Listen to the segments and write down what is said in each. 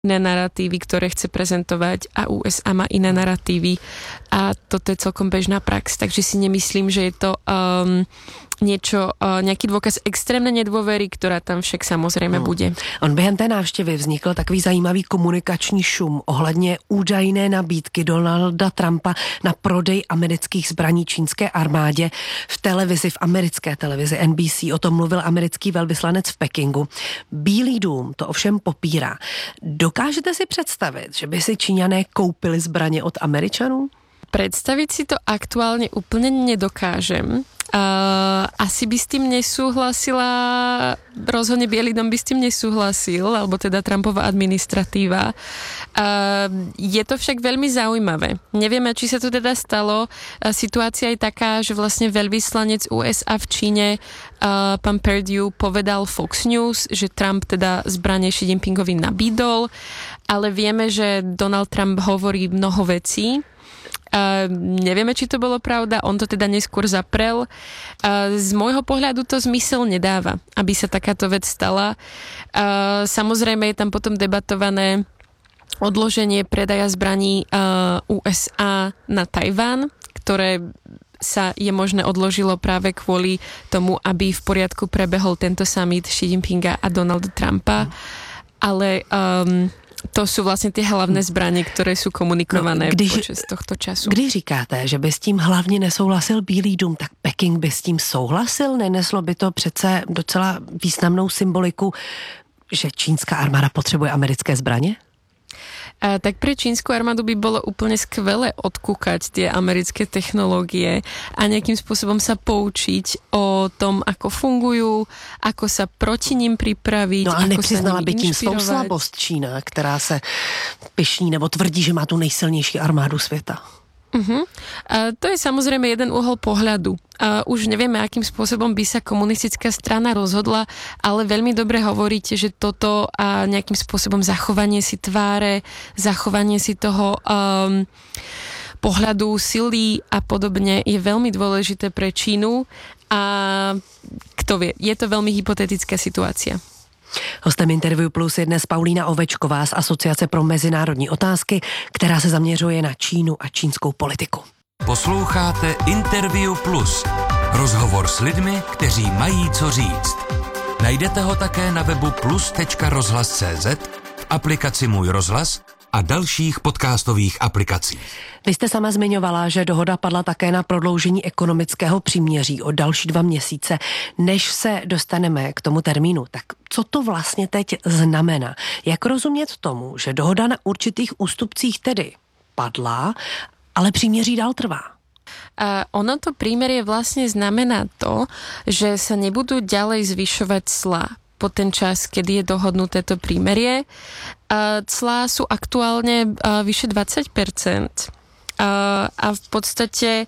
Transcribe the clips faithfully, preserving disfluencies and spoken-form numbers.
iné naratívy, ktoré chce prezentovať a ú es á má iné naratívy a toto je celkom bežná prax, takže si nemyslím, že je to um, niečo, uh, nejaký dôkaz extrémnej nedôvery, ktorá tam však samozrejme hmm. bude. On během té návštěvy vznikl takový zajímavý komunikační šum ohledně údajné nabídky Donalda Trumpa na prodej amerických zbraní čínské armádě v televizi, v americké televizi N B C. O tom mluvil americký velvyslanec v Pekingu. Bílý dům to ovšem popírá. Dokážete si představit, že by si Číňané koupili zbraně od Američanů? Predstaviť si to aktuálne úplne nedokážem. Uh, asi by s tým nesúhlasila, rozhodne Bielý dom by s tým nesúhlasil, alebo teda Trumpova administratíva. Uh, je to však veľmi zaujímavé. Nevieme, či sa to teda stalo. Uh, situácia je taká, že vlastne veľvyslanec ú es á v Číne, uh, pán Perdue, povedal Fox News, že Trump teda zbrane Xi Jinpingovi nabídol, ale vieme, že Donald Trump hovorí mnoho vecí. Uh, nevieme, či to bolo pravda, on to teda neskôr zaprel. Uh, z môjho pohľadu to zmysel nedáva, aby sa takáto vec stala. Uh, samozrejme je tam potom debatované odloženie predaja zbraní uh, ú es á na Tajván, ktoré sa je možné odložilo práve kvôli tomu, aby v poriadku prebehol tento summit Xi Jinpinga a Donalda Trumpa. Ale um, to sú vlastne tie hlavné zbraně, které jsou komunikované no, když, počas tohto času. Když říkáte, že by s tím hlavně nesouhlasil Bílý dům, tak Peking by s tím souhlasil? Neneslo by to přece docela významnou symboliku, že čínská armáda potřebuje americké zbraně? A tak pre čínsku armádu by bolo úplne skvelé odkúkať tie americké technológie a nejakým spôsobom sa poučiť o tom, ako fungujú, ako sa proti nim pripraviť. No ale ako nepřiznala by tím svou slabost Čína, která se pyšní nebo tvrdí, že má tu nejsilnější armádu světa. Uh-huh. A to je samozrejme jeden uhol pohľadu. A už nevieme, akým spôsobom by sa komunistická strana rozhodla, ale veľmi dobre hovoríte, že toto a nejakým spôsobom zachovanie si tváre, zachovanie si toho um, pohľadu sily a podobne je veľmi dôležité pre Čínu a kto vie, je to veľmi hypotetická situácia. Hostem Interview Plus je dnes Paulína Ovečková z Asociace pro mezinárodní otázky, která se zaměřuje na Čínu a čínskou politiku. Posloucháte Interview Plus. Rozhovor s lidmi, kteří mají co říct. Najdete ho také na webu plus tečka rozhlas tečka cé zet, v aplikaci Můj rozhlas a dalších podcastových aplikacích. Vy jste sama zmiňovala, že dohoda padla také na prodloužení ekonomického příměří o další dva měsíce. Než se dostaneme k tomu termínu, tak co to vlastně teď znamená? Jak rozumět tomu, že dohoda na určitých ústupcích tedy padla, ale příměří dál trvá? A ono to prímerie vlastne znamená to, že sa nebudú ďalej zvyšovať clá po ten čas, kedy je dohodnuté to prímerie. Clá sú aktuálne vyše dvadsať percent a v podstate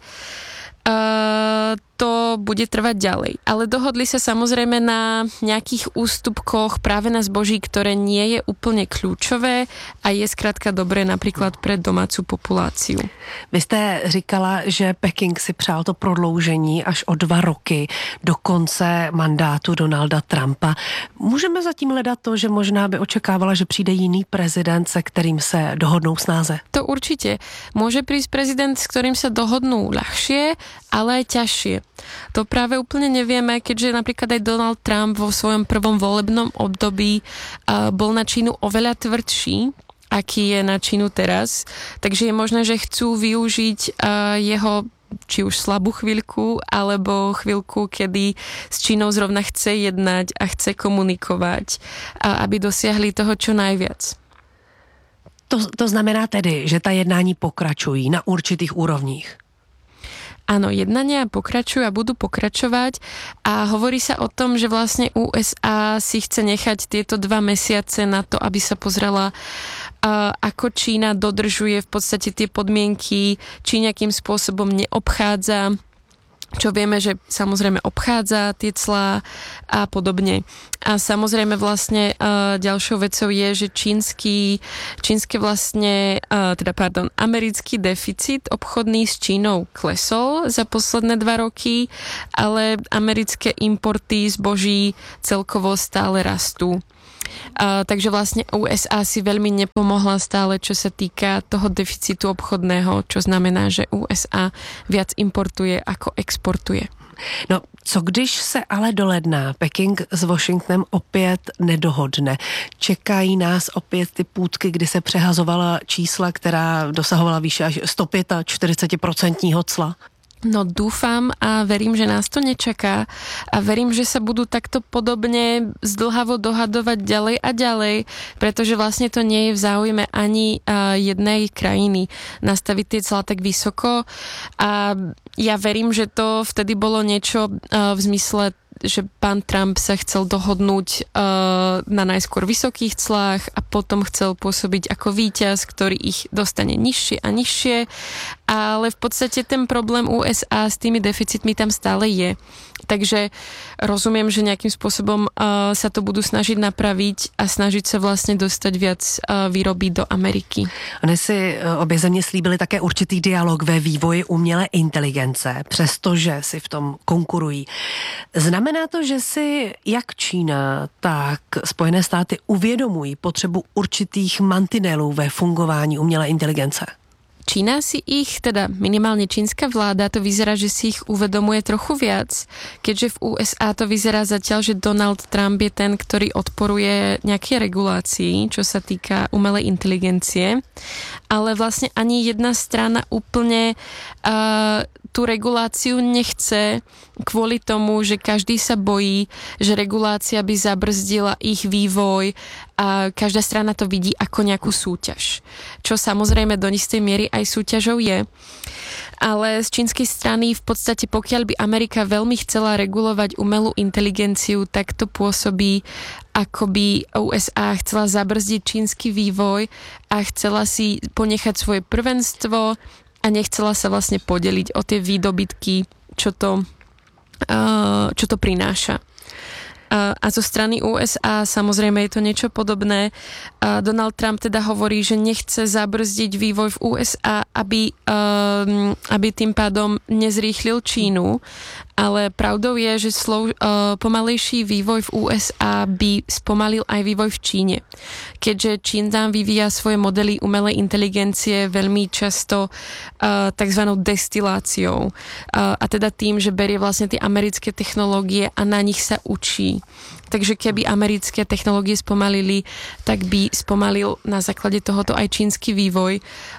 to bude trvať ďalej. Ale dohodli sa samozrejme na nejakých ústupkoch práve na zboží, ktoré nie je úplne kľúčové a je skrátka dobré napríklad pre domácu populáciu. Vy jste říkala, že Peking si přál to prodloužení až o dva roky do konce mandátu Donalda Trumpa. Můžeme zatím hledat to, že možná by očekávala, že přijde jiný prezident, se kterým se dohodnou snáze? To určite. Môže prísť prezident, s ktorým sa dohodnú ľahšie, ale aj ťažšie. To práve úplne nevieme, keďže napríklad aj Donald Trump vo svojom prvom volebnom období uh, bol na Čínu oveľa tvrdší, aký je na Čínu teraz. Takže je možné, že chcú využiť uh, jeho či už slabú chvíľku, alebo chvíľku, kedy s Čínou zrovna chce jednať a chce komunikovať, uh, aby dosiahli toho čo najviac. To, to znamená tedy, že ta jednání pokračují na určitých úrovních. Áno, jednania pokračujú a budú pokračovať a hovorí sa o tom, že vlastne ú es á si chce nechať tieto dva mesiace na to, aby sa pozrela, ako Čína dodržuje v podstate tie podmienky, či nejakým spôsobom neobchádza, čo vieme, že samozrejme obchádza tie clá a podobne. A samozrejme vlastne uh, ďalšou vecou je, že čínsky, čínsky vlastne, uh, teda pardon, americký deficit obchodný s Čínou klesol za posledné dva roky, ale americké importy zboží celkovo stále rastú. Uh, takže vlastne U S A si veľmi nepomohla stále, čo sa týka toho deficitu obchodného, čo znamená, že U S A viac importuje ako exportuje. No, co když se ale do ledna Peking s Washingtonem opět nedohodne? Čekají nás opět ty půtky, kdy se přehazovala čísla, která dosahovala výše až sto čtyřicet pět procent cla? No dúfam a verím, že nás to nečaká a verím, že sa budú takto podobne zdĺhavo dohadovať ďalej a ďalej, pretože vlastne to nie je v záujme ani uh, jednej krajiny nastaviť tie clá tak vysoko a ja verím, že to vtedy bolo niečo uh, v zmysle, že pán Trump sa chcel dohodnúť uh, na najskôr vysokých clách a potom chcel pôsobiť ako víťaz, ktorý ich dostane nižšie a nižšie, ale v podstate ten problém U S A s tými deficitmi tam stále je. Takže rozumiem, že nejakým spôsobom uh, sa to budú snažiť napraviť a snažiť sa vlastne dostať viac uh, výroby do Ameriky. Oni si obě země slíbili také určitý dialog ve vývoji umělé inteligence, přestože si v tom konkurují. Znamená to, že si jak Čína, tak Spojené státy uvědomují potřebu určitých mantinelů ve fungování umělé inteligence? Čína si ich, teda minimálne čínska vláda, to vyzerá, že si ich uvedomuje trochu viac, keďže v U S A to vyzerá zatiaľ, že Donald Trump je ten, ktorý odporuje nejaké regulácii, čo sa týka umelej inteligencie, ale vlastne ani jedna strana úplne uh, tú reguláciu nechce kvôli tomu, že každý sa bojí, že regulácia by zabrzdila ich vývoj a každá strana to vidí ako nejakú súťaž. Čo samozrejme do istej miery aj súťažou je. Ale z čínskej strany v podstate pokiaľ by Amerika veľmi chcela regulovať umelú inteligenciu, tak to pôsobí, ako by U S A chcela zabrzdiť čínsky vývoj a chcela si ponechať svoje prvenstvo a nechcela sa vlastne podeliť o tie výdobytky, čo to, uh, čo to prináša. Uh, a zo strany U S A samozrejme je to niečo podobné. Uh, Donald Trump teda hovorí, že nechce zabrzdiť vývoj v U S A, aby, uh, aby tým pádom nezrýchlil Čínu, ale pravdou je, že slou, uh, pomalejší vývoj v U S A by spomalil aj vývoj v Číne. Keďže Čína vyvíja svoje modely umelej inteligencie veľmi často uh, takzvanou destiláciou. Uh, a teda tým, že berie vlastne tie americké technológie a na nich sa učí. Takže keby americké technológie spomalili, tak by spomalil na základe tohoto aj čínsky vývoj.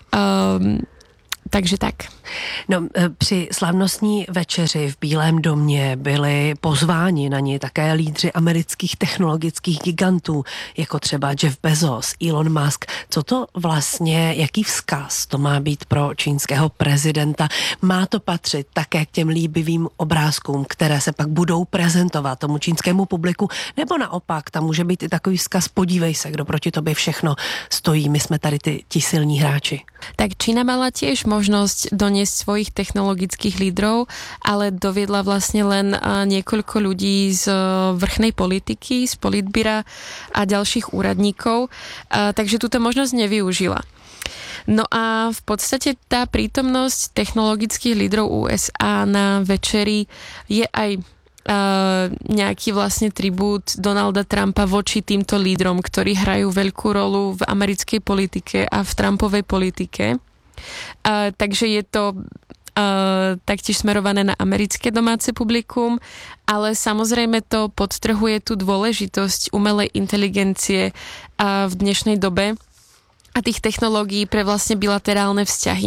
Um, Takže tak. No, při slavnostní večeři v Bílém domě byli pozváni na ně také lídři amerických technologických gigantů, jako třeba Jeff Bezos, Elon Musk. Co to vlastně, jaký vzkaz to má být pro čínského prezidenta? Má to patřit také k těm líbivým obrázkům, které se pak budou prezentovat tomu čínskému publiku? Nebo naopak, tam může být i takový vzkaz, podívej se, kdo proti tobě všechno stojí, my jsme tady ty, ti silní hráči. Tak Čína mala tiež možnosť doniesť svojich technologických lídrov, ale doviedla vlastne len niekoľko ľudí z vrchnej politiky, z politbyra a ďalších úradníkov, takže túto možnosť nevyužila. No a v podstate tá prítomnosť technologických lídrov U S A na večeri je aj Uh, nejaký vlastne tribút Donalda Trumpa voči týmto lídrom, ktorí hrajú veľkú rolu v americkej politike a v Trumpovej politike. Uh, takže je to uh, taktiež smerované na americké domáce publikum, ale samozrejme to podtrhuje tú dôležitosť umelej inteligencie uh, v dnešnej dobe a tých technológií pre vlastne bilaterálne vzťahy.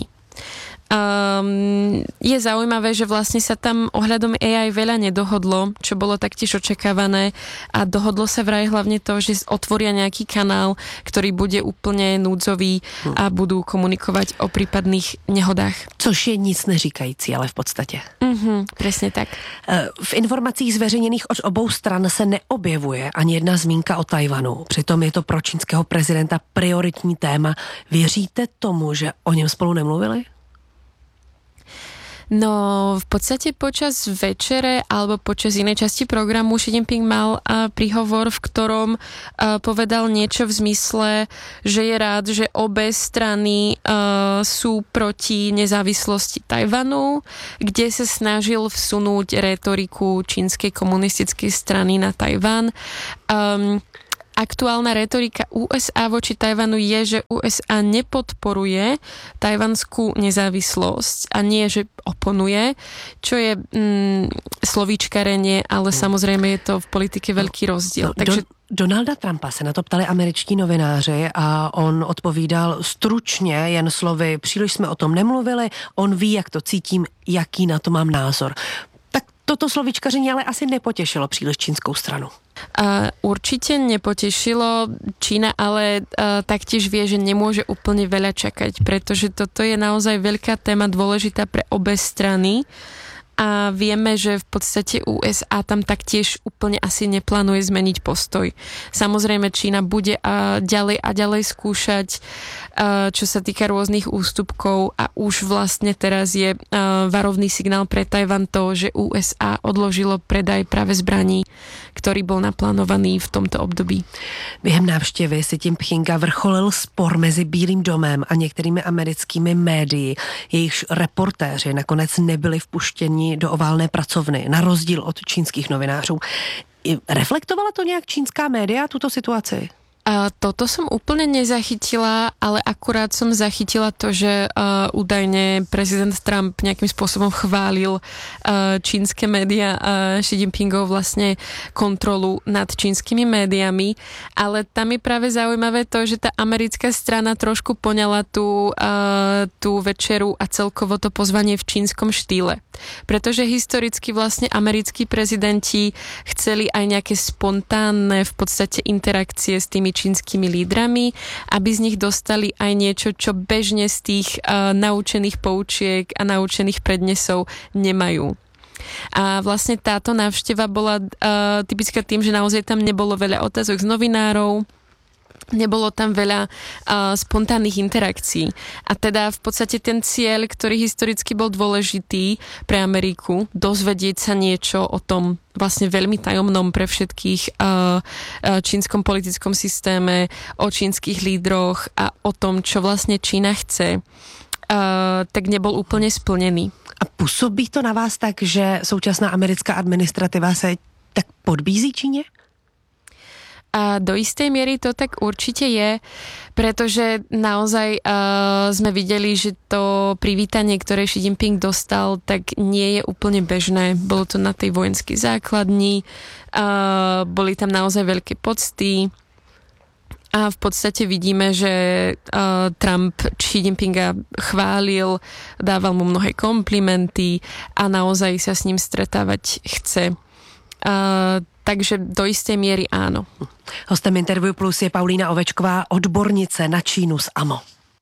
Um, je zaujímavé, že vlastne sa tam ohľadom á í veľa nedohodlo, čo bolo taktiež očakávané a dohodlo sa vraj hlavne to, že otvoria nejaký kanál, ktorý bude úplne núdzový a budú komunikovať o prípadných nehodách. Což je nic neříkající, ale v podstatě. Mhm, presne tak. V informacích zveřejněných od obou stran se neobjevuje ani jedna zmínka o Tajvanu. Přitom je to pro čínského prezidenta prioritní téma. Věříte tomu, že o něm spolu nemluvili? No, v podstate počas večere alebo počas inej časti programu Xi Jinping mal uh, príhovor, v ktorom uh, povedal niečo v zmysle, že je rád, že obe strany uh, sú proti nezávislosti Tajvanu, kde sa snažil vsunúť rétoriku čínskej komunistickej strany na Tajvan. Um, aktuálna retorika ú es á voči Tajvanu je, že ú es á nepodporuje tajvanskú nezávislosť a nie, že oponuje, čo je mm, slovíčkarenie, ale samozrejme je to v politike veľký rozdiel. No, Takže... do, Donalda Trumpa se na to ptali američtí novináři a on odpovídal stručně, jen slovy, příliš jsme o tom nemluvili, on ví, jak to cítím, jaký na to mám názor. Tak toto slovíčkaření ale asi nepotěšilo příliš čínskou stranu. Uh, určite nepotešilo. Čína ale uh, taktiež vie, že nemôže úplne veľa čakať, pretože toto je naozaj veľká téma dôležitá pre obe strany. A vieme, že v podstate ú es á tam taktiež úplne asi neplánuje zmeniť postoj. Samozrejme, Čína bude a ďalej a ďalej skúšať, čo sa týka rôznych ústupkov a už vlastne teraz je varovný signál pre Tajvan to, že ú es á odložilo predaj práve zbraní, ktorý bol naplánovaný v tomto období. Během návštěvy Xi Jinpinga vrcholil spor mezi Bílým domem a některými americkými médii. Jejichž reportéři nakonec nebyli vpuštěni do oválné pracovny, na rozdíl od čínských novinářů. Reflektovala to nějak čínská média, tuto situaci? A toto som úplne nezachytila, ale akurát som zachytila to, že uh, údajne prezident Trump nejakým spôsobom chválil uh, čínske médiá a uh, Xi Jinpingov vlastne kontrolu nad čínskymi médiami, ale tam je práve zaujímavé to, že tá americká strana trošku poňala tú, uh, tú večeru a celkovo to pozvanie v čínskom štýle. Pretože historicky vlastne americkí prezidenti chceli aj nejaké spontánne v podstate interakcie s tými čínskymi lídrami, aby z nich dostali aj niečo, čo bežne z tých uh, naučených poučiek a naučených prednesov nemajú. A vlastne táto návšteva bola uh, typická tým, že naozaj tam nebolo veľa otázok z novinárov, nebolo tam veľa uh, spontánnych interakcií. A teda v podstate ten cieľ, ktorý historicky bol dôležitý pre Ameriku, dozvedieť sa niečo o tom vlastne veľmi tajomnom pre všetkých uh, čínskom politickom systéme, o čínskych lídroch a o tom, čo vlastne Čína chce, uh, tak nebol úplne splnený. A působí to na vás tak, že současná americká administrativa se tak podbízí Číně? A do istej miery to tak určite je, pretože naozaj uh, sme videli, že to privítanie, ktoré Xi Jinping dostal, tak nie je úplne bežné. Bolo to na tej vojenskej základni, uh, boli tam naozaj veľké pocty a v podstate vidíme, že uh, Trump Xi Jinpinga chválil, dával mu mnohé komplimenty a naozaj sa s ním stretávať chce. Uh, takže do istej miery áno. Hostem Interview Plus je Paulína Ovečková, odbornice na Čínu z á em o.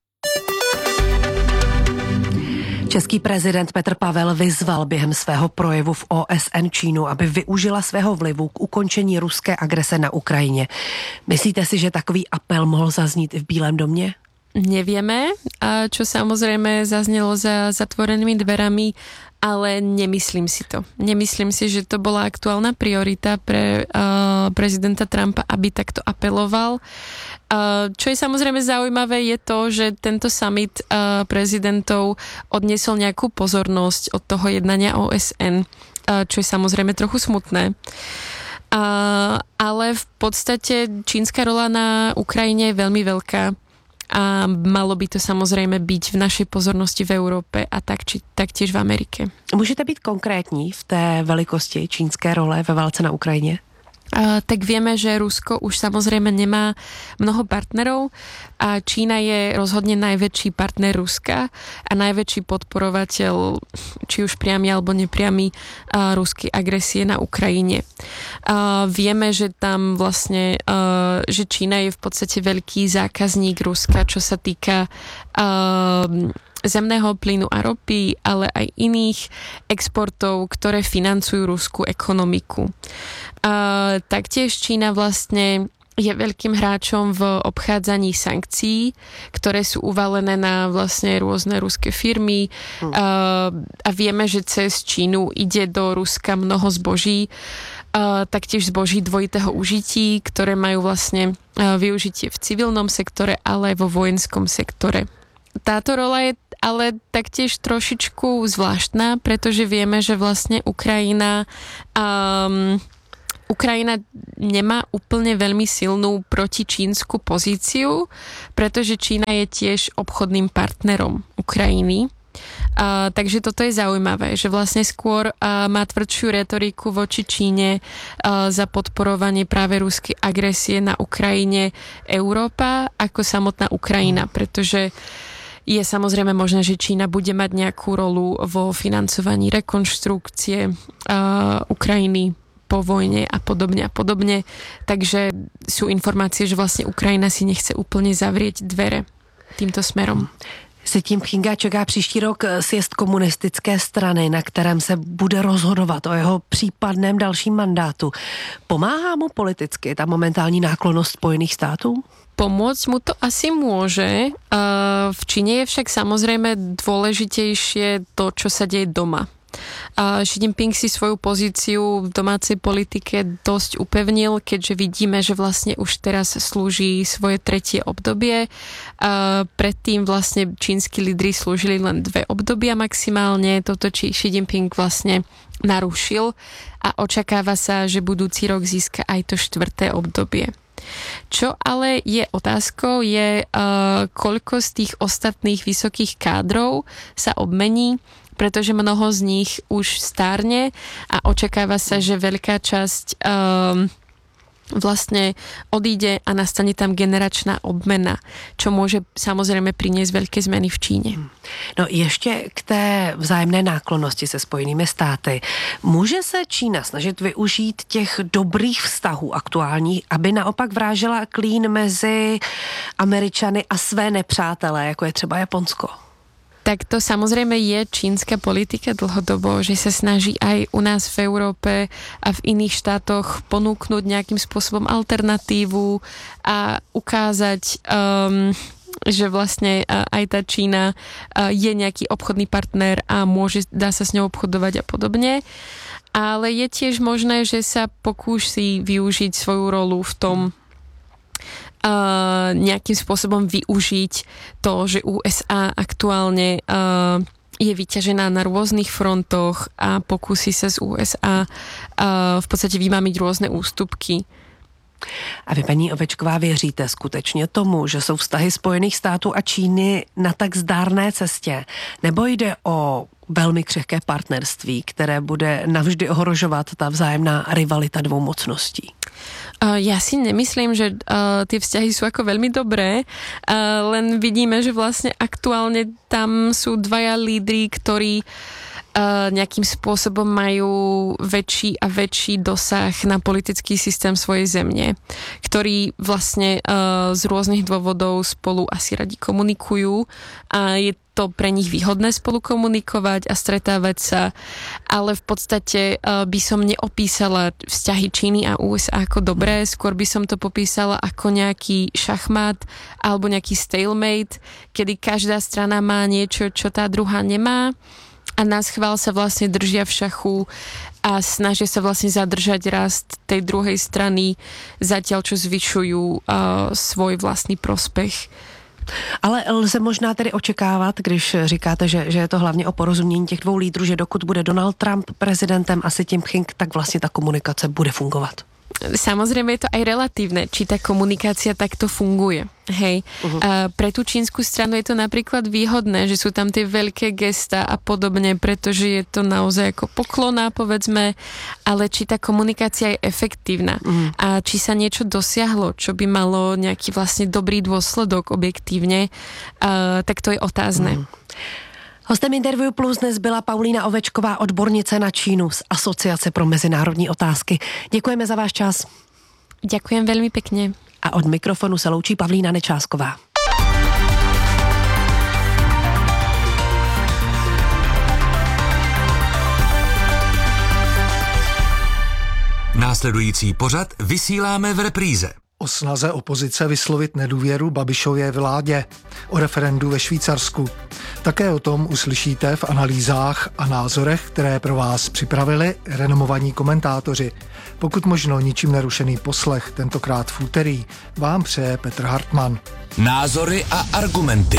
Český prezident Petr Pavel vyzval během svého projevu v ó es en Čínu, aby využila svého vlivu k ukončení ruské agrese na Ukrajině. Myslíte si, že takový apel mohl zaznít i v Bílém domě? Nevieme, čo samozrejme zaznelo za zatvorenými dverami, ale nemyslím si to. Nemyslím si, že to bola aktuálna priorita pre uh, prezidenta Trumpa, aby takto apeloval. Uh, čo je samozrejme zaujímavé, je to, že tento summit uh, prezidentov odniesol nejakú pozornosť od toho jednania ó es en, uh, čo je samozrejme trochu smutné. Uh, ale v podstate čínska rola na Ukrajine je veľmi veľká. A malo by to samozrejme byť v našej pozornosti v Európe a tak, či, taktiež v Amerike. Můžete být konkrétní v té velikosti čínské role ve válce na Ukrajině? Uh, tak vieme, že Rusko už samozrejme nemá mnoho partnerov a Čína je rozhodne najväčší partner Ruska a najväčší podporovateľ, či už priamy alebo nepriamy, uh, ruskej agresie na Ukrajine. Uh, vieme, že tam vlastne, uh, že Čína je v podstate veľký zákazník Ruska, čo sa týka uh, zemného plynu a ropy, ale aj iných exportov, ktoré financujú ruskú ekonomiku. A taktiež Čína vlastne je veľkým hráčom v obchádzaní sankcií, ktoré sú uvalené na vlastne rôzne ruské firmy. Hmm. A, a vieme, že cez Čínu ide do Ruska mnoho zboží, a taktiež zboží dvojitého užití, ktoré majú vlastne využitie v civilnom sektore, ale aj vo vojenskom sektore. Táto rola je ale taktiež trošičku zvláštna, pretože vieme, že vlastne Ukrajina um, Ukrajina nemá úplne veľmi silnú protičínsku pozíciu, pretože Čína je tiež obchodným partnerom Ukrajiny. Uh, takže toto je zaujímavé, že vlastne skôr uh, má tvrdšiu retoriku voči Číne uh, za podporovanie práve ruskej agresie na Ukrajine Európa ako samotná Ukrajina, pretože je samozrejme možné, že Čína bude mať nejakú rolu vo financovaní rekonštrukcie uh, Ukrajiny po vojne a podobne a podobne. Takže sú informácie, že vlastne Ukrajina si nechce úplne zavrieť dvere týmto smerom. Si tím Pchinga čeká příští rok sjezd komunistické strany, na kterém se bude rozhodovat o jeho případném dalším mandátu. Pomáhá mu politicky ta momentální náklonnost Spojených států? Pomôcť mu to asi môže. V Číne je však samozrejme dôležitejšie to, čo sa deje doma. Xi Jinping si svoju pozíciu v domácej politike dosť upevnil, keďže vidíme, že vlastne už teraz slúži svoje tretie obdobie. Predtým vlastne čínsky lídri slúžili len dve obdobia maximálne. Toto Xi Jinping vlastne narušil a očakáva sa, že budúci rok získa aj to štvrté obdobie. Čo ale je otázkou je, koľko z tých ostatných vysokých kádrov sa obmení, pretože mnoho z nich už stárne a očakáva sa, že veľká časť um, vlastne odíde a nastane tam generačná obmena, čo môže samozrejme priniesť veľké zmeny v Číne. No ještě k té vzájemné náklonnosti se Spojenými státy. Může se Čína snažit využít těch dobrých vztahů aktuálních, aby naopak vrážela klín mezi Američany a své nepřátelé, jako je třeba Japonsko? Tak to samozrejme je čínska politika dlhodobo, že sa snaží aj u nás v Európe a v iných štátoch ponúknuť nejakým spôsobom alternatívu a ukázať, um, že vlastne aj tá Čína je nejaký obchodný partner a môže, dá sa s ňou obchodovať a podobne. Ale je tiež možné, že sa pokúsi využiť svoju rolu v tom, Uh, nejakým spôsobom využiť to, že ú es á aktuálne uh, je vyťažená na rôznych frontoch a pokúsi sa z ú es á uh, v podstate vymámiť rôzne ústupky. A vy, paní Ovečková, věříte skutečně tomu, že jsou vztahy Spojených států a Číny na tak zdárné cestě? Nebo jde o velmi křehké partnerství, které bude navždy ohrožovat ta vzájemná rivalita dvou mocností? Uh, ja si nemyslím, že uh, tie vzťahy sú ako veľmi dobré, uh, len vidíme, že vlastne aktuálne tam sú dvaja lídri, ktorí uh, nejakým spôsobom majú väčší a väčší dosah na politický systém svojej zemne, ktorí vlastne uh, z rôznych dôvodov spolu asi radi komunikujú a je to pre nich výhodné spolu komunikovať a stretávať sa, ale v podstate uh, by som neopísala vzťahy Číny a ú es á ako dobré, skôr by som to popísala ako nejaký šachmat alebo nejaký stalemate, kedy každá strana má niečo, čo tá druhá nemá a naschvál sa vlastne držia v šachu a snažia sa vlastne zadržať rast tej druhej strany, zatiaľ čo zvyšujú uh, svoj vlastný prospech. Ale lze možná tedy očekávat, když říkáte, že, že je to hlavně o porozumění těch dvou lídrů, že dokud bude Donald Trump prezidentem a Xi Jinping, tak vlastně ta komunikace bude fungovat. Samozrejme je to aj relatívne, či tá komunikácia takto funguje. Hej. Uh-huh. A pre tú čínsku stranu je to napríklad výhodné, že sú tam tie veľké gesta a podobne, pretože je to naozaj ako poklona, povedzme, ale či tá komunikácia je efektívna uh-huh. a či sa niečo dosiahlo, čo by malo nejaký vlastne dobrý dôsledok objektívne, uh, tak to je otázne. Uh-huh. Hostem Interview Plus dnes byla Paulína Ovečková, odbornice na Čínu z Asociace pro mezinárodní otázky. Děkujeme za váš čas. Ďakujem veľmi pekne. A od mikrofonu se loučí Pavlína Nečásková. Následující pořad vysíláme v repríze. O snaze opozice vyslovit nedůvěru Babišově vládě, o referendu ve Švýcarsku. Také o tom uslyšíte v analýzách a názorech, které pro vás připravili renomovaní komentátoři. Pokud možno ničím nerušený poslech, tentokrát v úterý, vám přeje Petr Hartmann. Názory a argumenty.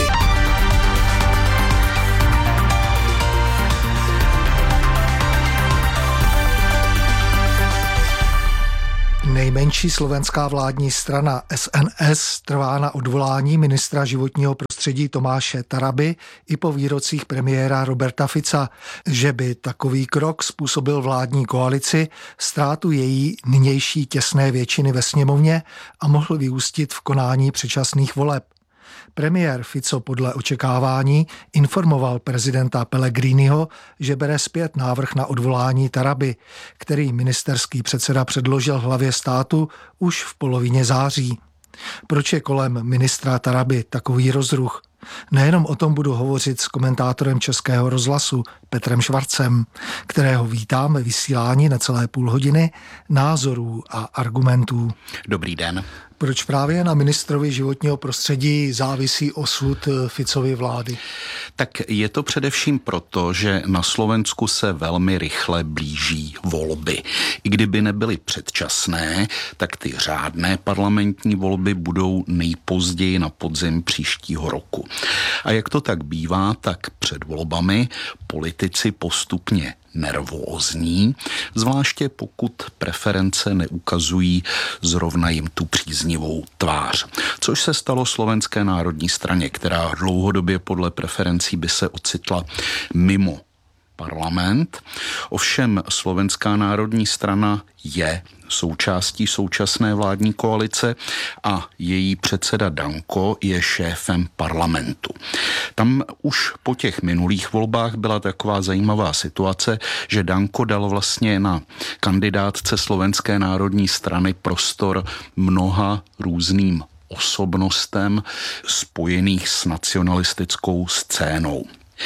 Nejmenší slovenská vládní strana S N S trvá na odvolání ministra životního prostředí Tomáše Taraby i po výrocích premiéra Roberta Fica, že by takový krok způsobil vládní koalici ztrátu její nynější těsné většiny ve sněmovně a mohl vyústit v konání předčasných voleb. Premiér Fico podle očekávání informoval prezidenta Pellegriniho, že bere zpět návrh na odvolání Taraby, který ministerský předseda předložil hlavě státu už v polovině září. Proč je kolem ministra Taraby takový rozruch? Nejenom o tom budu hovořit s komentátorem Českého rozhlasu Petrem Švarcem, kterého vítám ve vysílání na celé půl hodiny názorů a argumentů. Dobrý den. Proč právě na ministrovi životního prostředí závisí osud Ficovy vlády? Tak je to především proto, že na Slovensku se velmi rychle blíží volby. I kdyby nebyly předčasné, tak ty řádné parlamentní volby budou nejpozději na podzim příštího roku. A jak to tak bývá, tak před volbami politici postupně nervózní, zvláště pokud preference neukazují zrovna jim tu příznivou tvář. Což se stalo Slovenské národní straně, která dlouhodobě podle preferencí by se ocitla mimo parlament. Ovšem Slovenská národní strana je součástí současné vládní koalice a její předseda Danko je šéfem parlamentu. Tam už po těch minulých volbách byla taková zajímavá situace, že Danko dal vlastně na kandidátce Slovenské národní strany prostor mnoha různým osobnostem spojených s nacionalistickou scénou.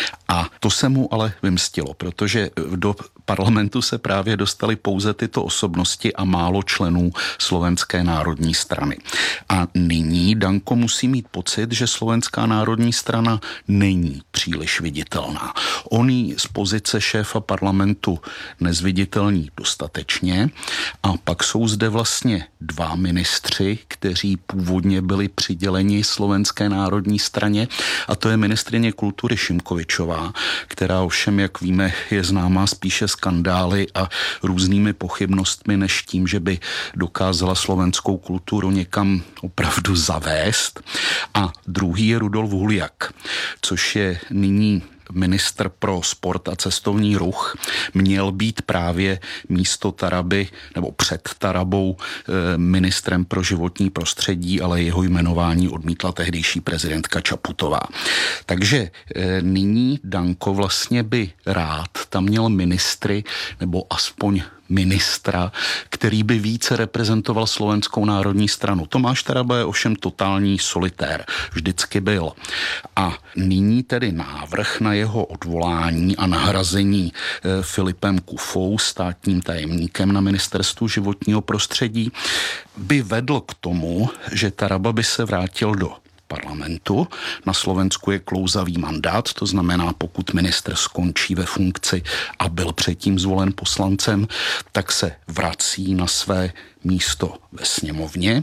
A to se mu ale vymstilo, protože do parlamentu se právě dostaly pouze tyto osobnosti a málo členů Slovenské národní strany. A nyní Danko musí mít pocit, že Slovenská národní strana není příliš viditelná. On ji z pozice šéfa parlamentu nezviditelní dostatečně a pak jsou zde vlastně dva ministři, kteří původně byli přiděleni Slovenské národní straně, a to je ministryně kultury Šimkovičová, která ovšem, jak víme, je známá spíše skandály a různými pochybnostmi, než tím, že by dokázala slovenskou kulturu někam opravdu zavést. A druhý je Rudolf Huliak, což je nyní ministr pro sport a cestovní ruch, měl být právě místo Taraby nebo před Tarabou ministrem pro životní prostředí, ale jeho jmenování odmítla tehdejší prezidentka Čaputová. Takže nyní Danko vlastně by rád tam měl ministry nebo aspoň ministra, který by více reprezentoval Slovenskou národní stranu. Tomáš Taraba je ovšem totální solitér, vždycky byl. A nyní tedy návrh na jeho odvolání a nahrazení e, Filipem Kufou, státním tajemníkem na ministerstvu životního prostředí, by vedl k tomu, že Taraba by se vrátil do parlamentu. Na Slovensku je klouzavý mandát, to znamená, pokud ministr skončí ve funkci a byl předtím zvolen poslancem, tak se vrací na své místo ve sněmovně.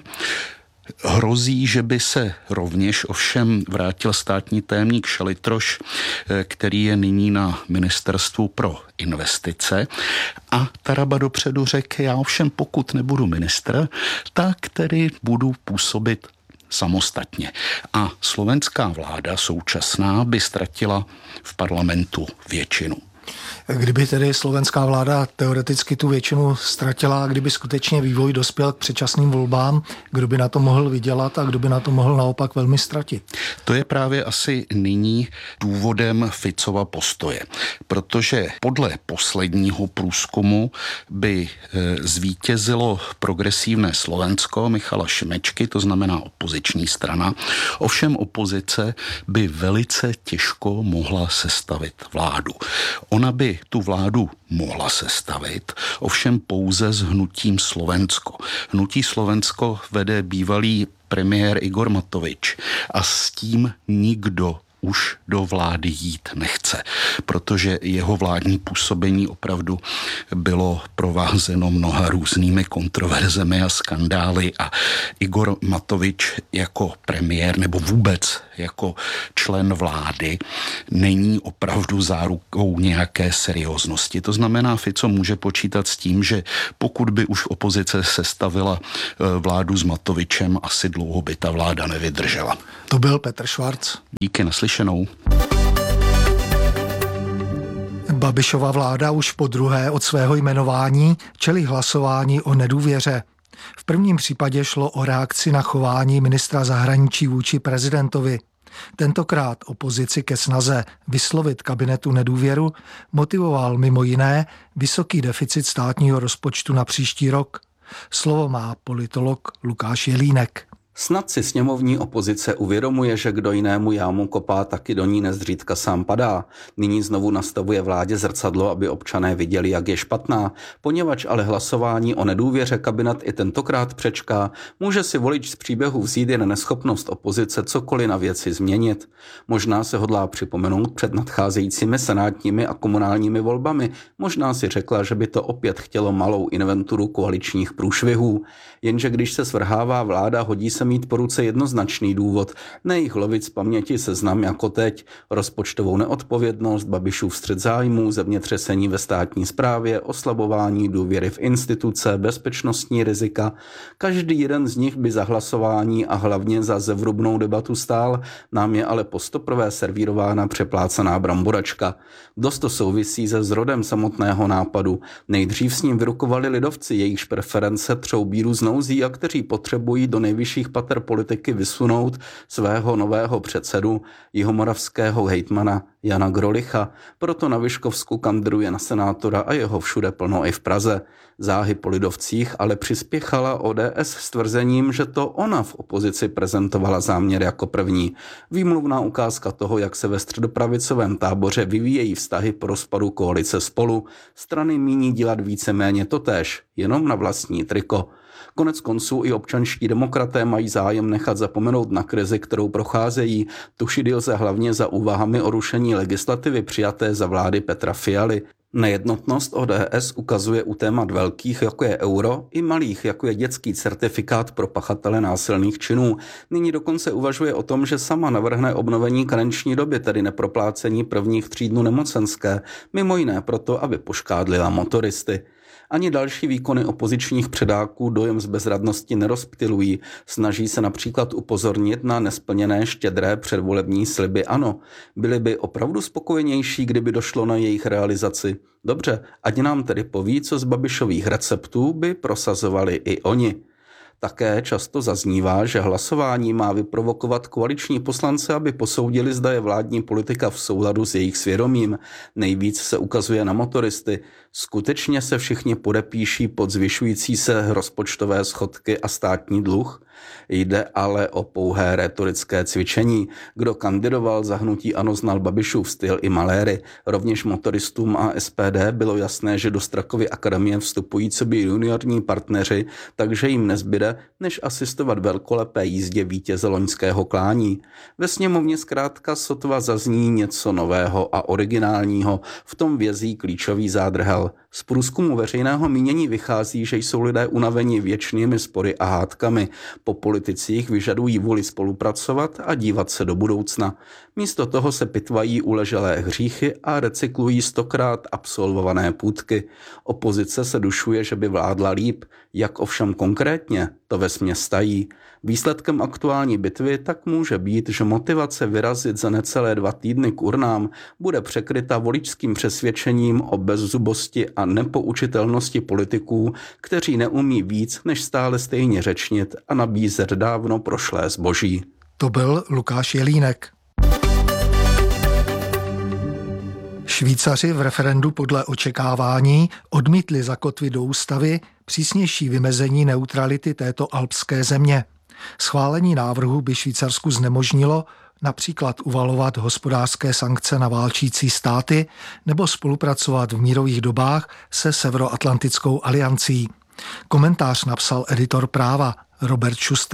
Hrozí, že by se rovněž ovšem vrátil státní tajemník Šalitroš, který je nyní na ministerstvu pro investice, a Taraba dopředu řekl, já ovšem pokud nebudu ministr, tak tedy budu působit samostatně. A slovenská vláda současná by ztratila v parlamentu většinu. Kdyby tedy slovenská vláda teoreticky tu většinu ztratila, kdyby skutečně vývoj dospěl k předčasným volbám, kdo by na to mohl vydělat a kdo by na to mohl naopak velmi ztratit? To je právě asi nyní důvodem Ficova postoje, protože podle posledního průzkumu by zvítězilo progresivné Slovensko Michala Šimečky, to znamená opoziční strana. Ovšem opozice by velice těžko mohla sestavit vládu. Ona by tu vládu mohla sestavit, ovšem pouze s hnutím Slovensko. Hnutí Slovensko vede bývalý premiér Igor Matovič a s tím nikdo už do vlády jít nechce, protože jeho vládní působení opravdu bylo provázeno mnoha různými kontroverzemi a skandály a Igor Matovič jako premiér nebo vůbec jako člen vlády není opravdu zárukou nějaké serióznosti. To znamená, Fico může počítat s tím, že pokud by už opozice sestavila vládu s Matovičem, asi dlouho by ta vláda nevydržela. To byl Petr Švarc. Díky, naslyšenou. Babišova vláda už po druhé od svého jmenování čelí hlasování o nedůvěře. V prvním případě šlo o reakci na chování ministra zahraničí vůči prezidentovi. Tentokrát opozici ke snaze vyslovit kabinetu nedůvěru motivoval mimo jiné vysoký deficit státního rozpočtu na příští rok. Slovo má politolog Lukáš Jelínek. Snad si sněmovní opozice uvědomuje, že kdo jinému jámu kopá, taky do ní nezřídka sám padá. Nyní znovu nastavuje vládě zrcadlo, aby občané viděli, jak je špatná. Poněvadž ale hlasování o nedůvěře kabinet i tentokrát přečká, může si volič z příběhu vzít jen neschopnost opozice cokoliv na věci změnit. Možná se hodlá připomenout před nadcházejícími senátními a komunálními volbami. Možná si řekla, že by to opět chtělo malou inventuru koaličních průšvihů. Jenže když se svrhává vláda, hodí se mít po ruce jednoznačný důvod, ne jich lovit z paměti seznam jako teď, rozpočtovou neodpovědnost, Babišův střet zájmů, zemětřesení ve státní správě, oslabování důvěry v instituce, bezpečnostní rizika. Každý jeden z nich by za hlasování a hlavně za zevrubnou debatu stál, nám je ale postoprvé servírována přeplácaná bramboračka. Dost to souvisí se zrodem samotného nápadu. Nejdřív s ním vyrukovali lidovci, jejichž preference troubí různouzí a kteří potřebují do nejvyšších pater politiky vysunout svého nového předsedu, jihomoravského hejtmana Jana Grolicha. Proto na Vyškovsku kandiduje na senátora a jeho všude plno i v Praze. Záhy po lidovcích ale přispěchala O D S s tvrzením, že to ona v opozici prezentovala záměr jako první. Výmluvná ukázka toho, jak se ve středopravicovém táboře vyvíjejí vztahy po rozpadu koalice Spolu. Strany míní dělat víceméně totéž, jenom na vlastní triko. Konec konců i občanští demokraté mají zájem nechat zapomenout na krizi, kterou procházejí. Tušit lze hlavně za úvahami o rušení legislativy přijaté za vlády Petra Fialy. Nejednotnost O D S ukazuje u témat velkých, jako je euro, i malých, jako je dětský certifikát pro pachatele násilných činů. Nyní dokonce uvažuje o tom, že sama navrhne obnovení karenční doby, tedy neproplácení prvních tří dnů nemocenské, mimo jiné proto, aby poškádlila motoristy. Ani další výkony opozičních předáků dojem z bezradnosti nerozptylují. Snaží se například upozornit na nesplněné štědré předvolební sliby ANO. Byli by opravdu spokojenější, kdyby došlo na jejich realizaci. Dobře, ať nám tedy poví, co z Babišových receptů by prosazovali i oni. Také často zaznívá, že hlasování má vyprovokovat koaliční poslance, aby posoudili, zda je vládní politika v souladu s jejich svědomím. Nejvíc se ukazuje na motoristy. Skutečně se všichni podepíší pod zvyšující se rozpočtové schodky a státní dluh? Jde ale o pouhé rétorické cvičení. Kdo kandidoval za hnutí ANO, znal Babišův styl i maléry. Rovněž motoristům a S P D bylo jasné, že do Strakovy akademie vstupují coby juniorní partneři, takže jim nezbyde, než asistovat velkolepé jízdě vítěze loňského klání. Ve sněmovně zkrátka sotva zazní něco nového a originálního, v tom vězí klíčový zádrhel. Z průzkumu veřejného mínění vychází, že jsou lidé unaveni věčnými spory a hádkami. Po politicích vyžadují vůli spolupracovat a dívat se do budoucna. Místo toho se pitvají uleželé hříchy a recyklují stokrát absolvované půtky. Opozice se dušuje, že by vládla líp. Jak ovšem konkrétně, to vesměs tají. Výsledkem aktuální bitvy tak může být, že motivace vyrazit za necelé dva týdny k urnám bude překryta voličským přesvědčením o bezzubosti a nepoučitelnosti politiků, kteří neumí víc, než stále stejně řečnit a nabízet dávno prošlé zboží. To byl Lukáš Jelínek. Švýcaři v referendu podle očekávání odmítli zakotvit do ústavy přísnější vymezení neutrality této alpské země. Schválení návrhu by Švýcarsku znemožnilo například uvalovat hospodářské sankce na válčící státy nebo spolupracovat v mírových dobách se Severoatlantickou aliancí. Komentář napsal editor Práva Robert Schuster.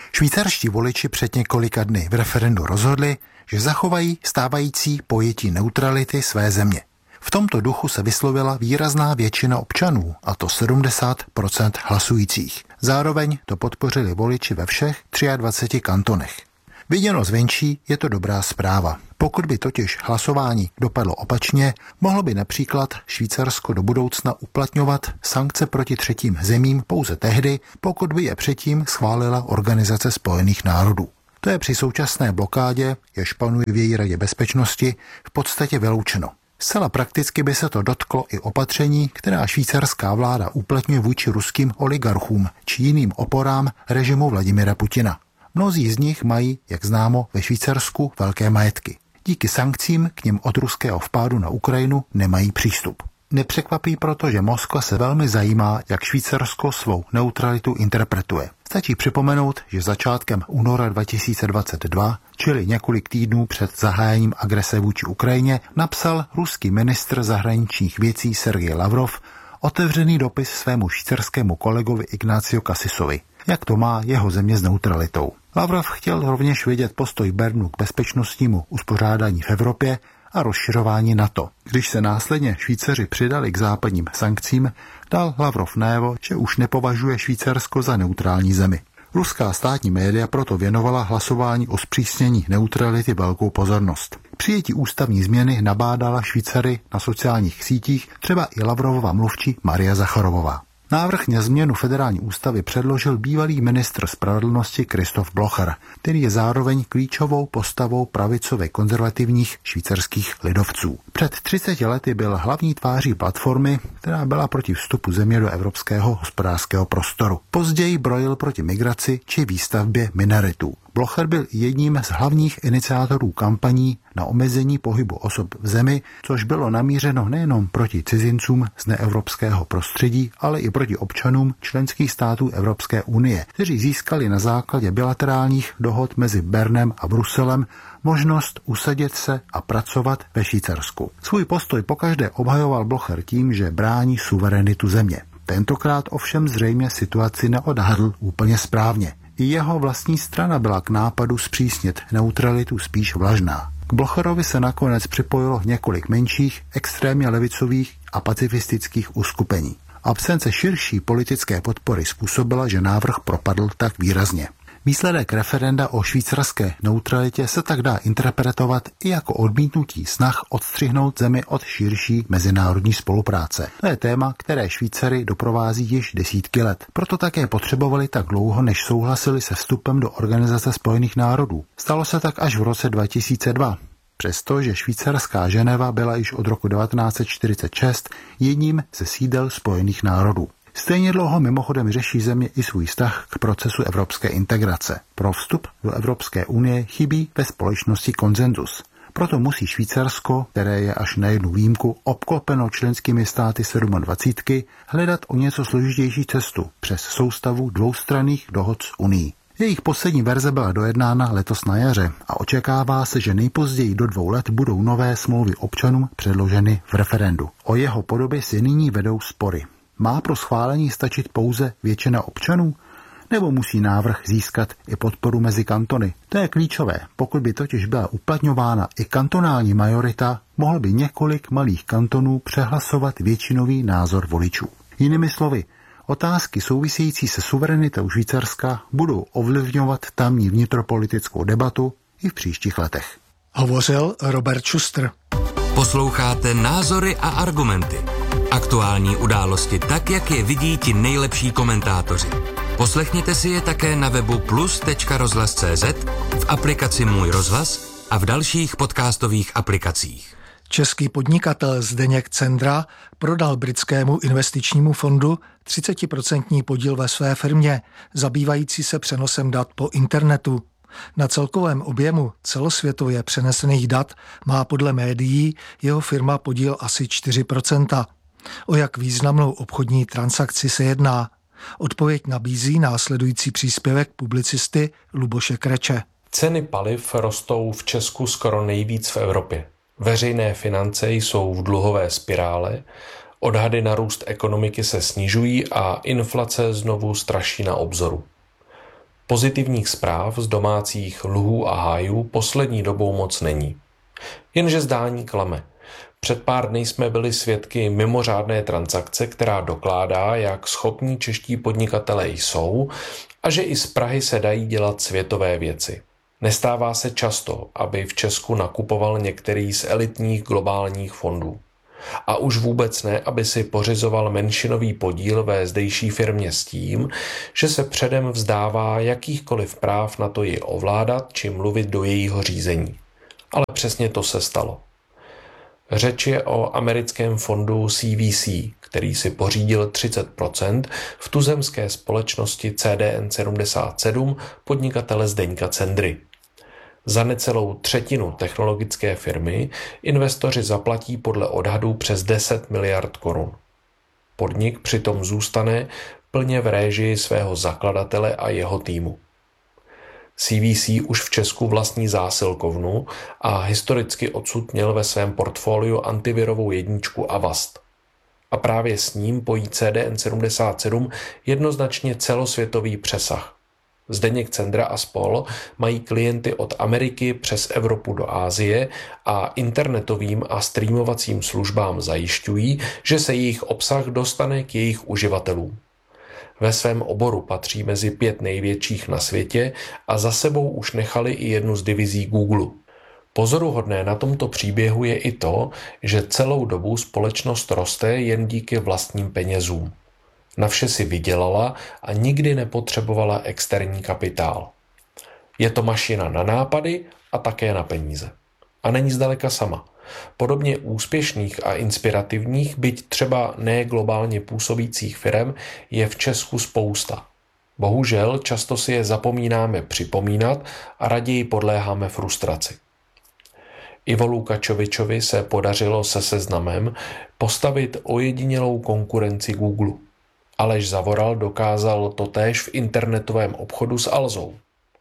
Švýcarští voliči před několika dny v referendu rozhodli, že zachovají stávající pojetí neutrality své země. V tomto duchu se vyslovila výrazná většina občanů, a to sedmdesát procent hlasujících. Zároveň to podpořili voliči ve všech dvaceti třech kantonech. Viděno zvenčí je to dobrá zpráva. Pokud by totiž hlasování dopadlo opačně, mohlo by například Švýcarsko do budoucna uplatňovat sankce proti třetím zemím pouze tehdy, pokud by je předtím schválila Organizace spojených národů. To je při současné blokádě, jež panuje v její Radě bezpečnosti, v podstatě vyloučeno. Zcela prakticky by se to dotklo i opatření, která švýcarská vláda uplatňuje vůči ruským oligarchům či jiným oporám režimu Vladimira Putina. Mnozí z nich mají, jak známo, ve Švýcarsku velké majetky. Díky sankcím k nim od ruského vpádu na Ukrajinu nemají přístup. Nepřekvapí proto, že Moskva se velmi zajímá, jak Švýcarsko svou neutralitu interpretuje. Stačí připomenout, že začátkem února dva tisíce dvacet dva, čili několik týdnů před zahájením agrese vůči Ukrajině, napsal ruský ministr zahraničních věcí Sergej Lavrov otevřený dopis svému švýcarskému kolegovi Ignacio Cassisovi. Jak to má jeho země s neutralitou. Lavrov chtěl rovněž vědět postoj Bernu k bezpečnostnímu uspořádání v Evropě a rozšiřování NATO. Když se následně Švýcaři přidali k západním sankcím, dal Lavrov najevo, že už nepovažuje Švýcarsko za neutrální zemi. Ruská státní média proto věnovala hlasování o zpřísnění neutrality velkou pozornost. Přijetí ústavní změny nabádala Švýcary na sociálních sítích třeba i Lavrovova mluvčí Maria Zacharovová. Návrh na změnu federální ústavy předložil bývalý ministr spravedlnosti Christoph Blocher, který je zároveň klíčovou postavou pravicově konzervativních švýcarských lidovců. Před třiceti lety byl hlavní tváří platformy, která byla proti vstupu země do evropského hospodářského prostoru. Později brojil proti migraci či výstavbě minaretů. Blocher byl jedním z hlavních iniciátorů kampaní na omezení pohybu osob v zemi, což bylo namířeno nejenom proti cizincům z neevropského prostředí, ale i proti občanům členských států Evropské unie, kteří získali na základě bilaterálních dohod mezi Bernem a Bruselem možnost usadit se a pracovat ve Švýcarsku. Svůj postoj pokaždé obhajoval Blocher tím, že brání suverenitu země. Tentokrát ovšem zřejmě situaci neodhadl úplně správně. I jeho vlastní strana byla k nápadu zpřísnit neutralitu spíš vlažná. K Blocherovi se nakonec připojilo několik menších, extrémně levicových a pacifistických uskupení. Absence širší politické podpory způsobila, že návrh propadl tak výrazně. Výsledek referenda o švýcarské neutralitě se tak dá interpretovat i jako odmítnutí snah odstřihnout zemi od širší mezinárodní spolupráce. To je téma, které Švýcary doprovází již desítky let. Proto také potřebovali tak dlouho, než souhlasili se vstupem do Organizace spojených národů. Stalo se tak až v roce dva tisíce dva. Přestože švýcarská Ženeva byla již od roku devatenáct set čtyřicet šest jedním ze sídel Spojených národů. Stejně dlouho mimochodem řeší země i svůj vztah k procesu evropské integrace. Pro vstup do Evropské unie chybí ve společnosti konsenzus. Proto musí Švýcarsko, které je až na jednu výjimku obklopeno členskými státy dvacítky, hledat o něco složitější cestu přes soustavu dvoustranných dohod s Unií. Jejich poslední verze byla dojednána letos na jaře a očekává se, že nejpozději do dvou let budou nové smlouvy občanům předloženy v referendu. O jeho podobě si nyní vedou spory. Má pro schválení stačit pouze většina občanů? Nebo musí návrh získat i podporu mezi kantony? To je klíčové. Pokud by totiž byla uplatňována i kantonální majorita, mohl by několik malých kantonů přehlasovat většinový názor voličů. Jinými slovy, otázky související se suverenitou Švýcarska budou ovlivňovat tamní vnitropolitickou debatu i v příštích letech. Hovořil Robert Schuster. Posloucháte Názory a argumenty. Aktuální události tak, jak je vidí ti nejlepší komentátoři. Poslechněte si je také na webu plus tečka rozhlas tečka cé zet, v aplikaci Můj rozhlas a v dalších podcastových aplikacích. Český podnikatel Zdeněk Cendra prodal britskému investičnímu fondu třicet procent podíl ve své firmě, zabývající se přenosem dat po internetu. Na celkovém objemu celosvětově přenesených dat má podle médií jeho firma podíl asi čtyři procenta. O jak významnou obchodní transakci se jedná? Odpověď nabízí následující příspěvek publicisty Luboše Kreče. Ceny paliv rostou v Česku skoro nejvíc v Evropě. Veřejné finance jsou v dluhové spirále, odhady na růst ekonomiky se snižují a inflace znovu straší na obzoru. Pozitivních zpráv z domácích luhů a hájů poslední dobou moc není. Jenže zdání klame. Před pár dny jsme byli svědky mimořádné transakce, která dokládá, jak schopní čeští podnikatelé jsou a že i z Prahy se dají dělat světové věci. Nestává se často, aby v Česku nakupoval některý z elitních globálních fondů. A už vůbec ne, aby si pořizoval menšinový podíl ve zdejší firmě s tím, že se předem vzdává jakýchkoliv práv na to ji ovládat či mluvit do jejího řízení. Ale přesně to se stalo. Řeč je o americkém fondu C V C, který si pořídil třicet procent v tuzemské společnosti C D N sedmdesát sedm podnikatele Zdeňka Cendry. Za necelou třetinu technologické firmy investoři zaplatí podle odhadů přes deset miliard korun. Podnik přitom zůstane plně v réžii svého zakladatele a jeho týmu. C V C už v Česku vlastní zásilkovnu a historicky odsud měl ve svém portfoliu antivirovou jedničku Avast. A právě s ním pojí C D N sedmdesát sedm jednoznačně celosvětový přesah. Zdeněk Cendra a spol. Mají klienty od Ameriky přes Evropu do Asie a internetovým a streamovacím službám zajišťují, že se jejich obsah dostane k jejich uživatelům. Ve svém oboru patří mezi pět největších na světě a za sebou už nechali i jednu z divizí Google. Pozoruhodné na tomto příběhu je i to, že celou dobu společnost roste jen díky vlastním penězům. Na vše si vydělala a nikdy nepotřebovala externí kapitál. Je to mašina na nápady a také na peníze. A není zdaleka sama. Podobně úspěšných a inspirativních, byť třeba ne globálně působících firem, je v Česku spousta. Bohužel často si je zapomínáme připomínat a raději podléháme frustraci. Ivo Lukačovičovi se podařilo se Seznamem postavit ojedinělou konkurenci Google. Aleš Zavoral dokázal totéž v internetovém obchodu s Alzou.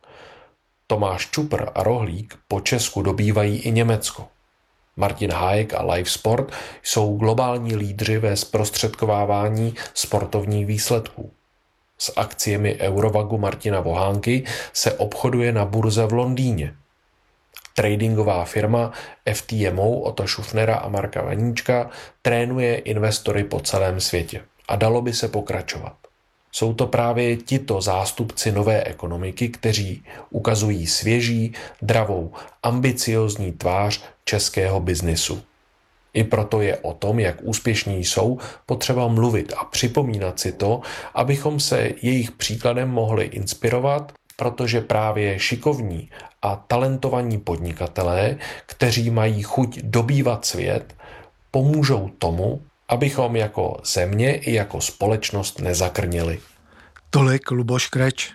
Tomáš Čupr a Rohlík po Česku dobývají i Německo. Martin Hájek a Livesport jsou globální lídři ve zprostředkovávání sportovních výsledků. S akciemi Eurovagu Martina Vohánky se obchoduje na burze v Londýně. Tradingová firma F T M O Ota Šufnera a Marka Vaníčka trénuje investory po celém světě. A dalo by se pokračovat. Jsou to právě tito zástupci nové ekonomiky, kteří ukazují svěží, dravou, ambiciózní tvář českého biznisu. I proto je o tom, jak úspěšní jsou, potřeba mluvit a připomínat si to, abychom se jejich příkladem mohli inspirovat, protože právě šikovní a talentovaní podnikatelé, kteří mají chuť dobývat svět, pomůžou tomu, abychom jako země i jako společnost nezakrnili. Tolik Luboš Kreč.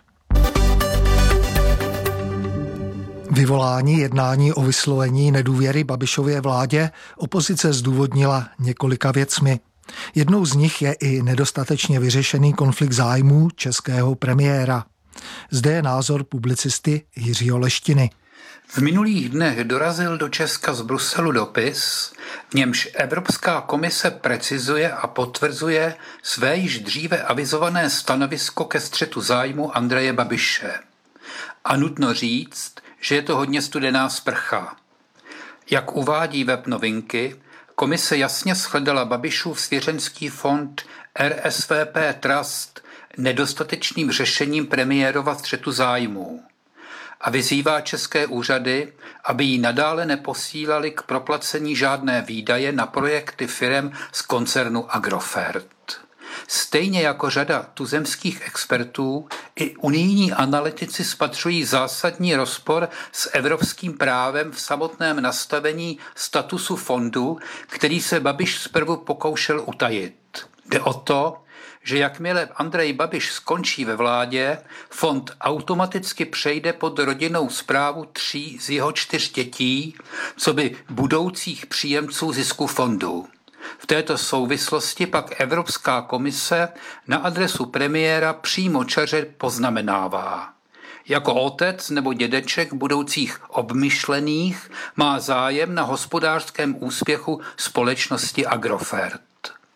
Vyvolání jednání o vyslovení nedůvěry Babišově vládě opozice zdůvodnila několika věcmi. Jednou z nich je i nedostatečně vyřešený konflikt zájmů českého premiéra. Zde je názor publicisty Jiřího Leštiny. V minulých dnech dorazil do Česka z Bruselu dopis, v němž Evropská komise precizuje a potvrzuje své již dříve avizované stanovisko ke střetu zájmu Andreje Babiše. A nutno říct, že je to hodně studená sprcha. Jak uvádí web Novinky, komise jasně shledala Babišův svěřenský fond R S V P Trust nedostatečným řešením premiérova střetu zájmů a vyzývá české úřady, aby jí nadále neposílali k proplacení žádné výdaje na projekty firem z koncernu Agrofert. Stejně jako řada tuzemských expertů, i unijní analytici spatřují zásadní rozpor s evropským právem v samotném nastavení statusu fondu, který se Babiš zprvu pokoušel utajit. Jde o to, že jakmile Andrej Babiš skončí ve vládě, fond automaticky přejde pod rodinnou správu tří z jeho čtyř dětí, co by budoucích příjemců zisku fondu. V této souvislosti pak Evropská komise na adresu premiéra přímočaře poznamenává. Jako otec nebo dědeček budoucích obmyšlených má zájem na hospodářském úspěchu společnosti Agrofert.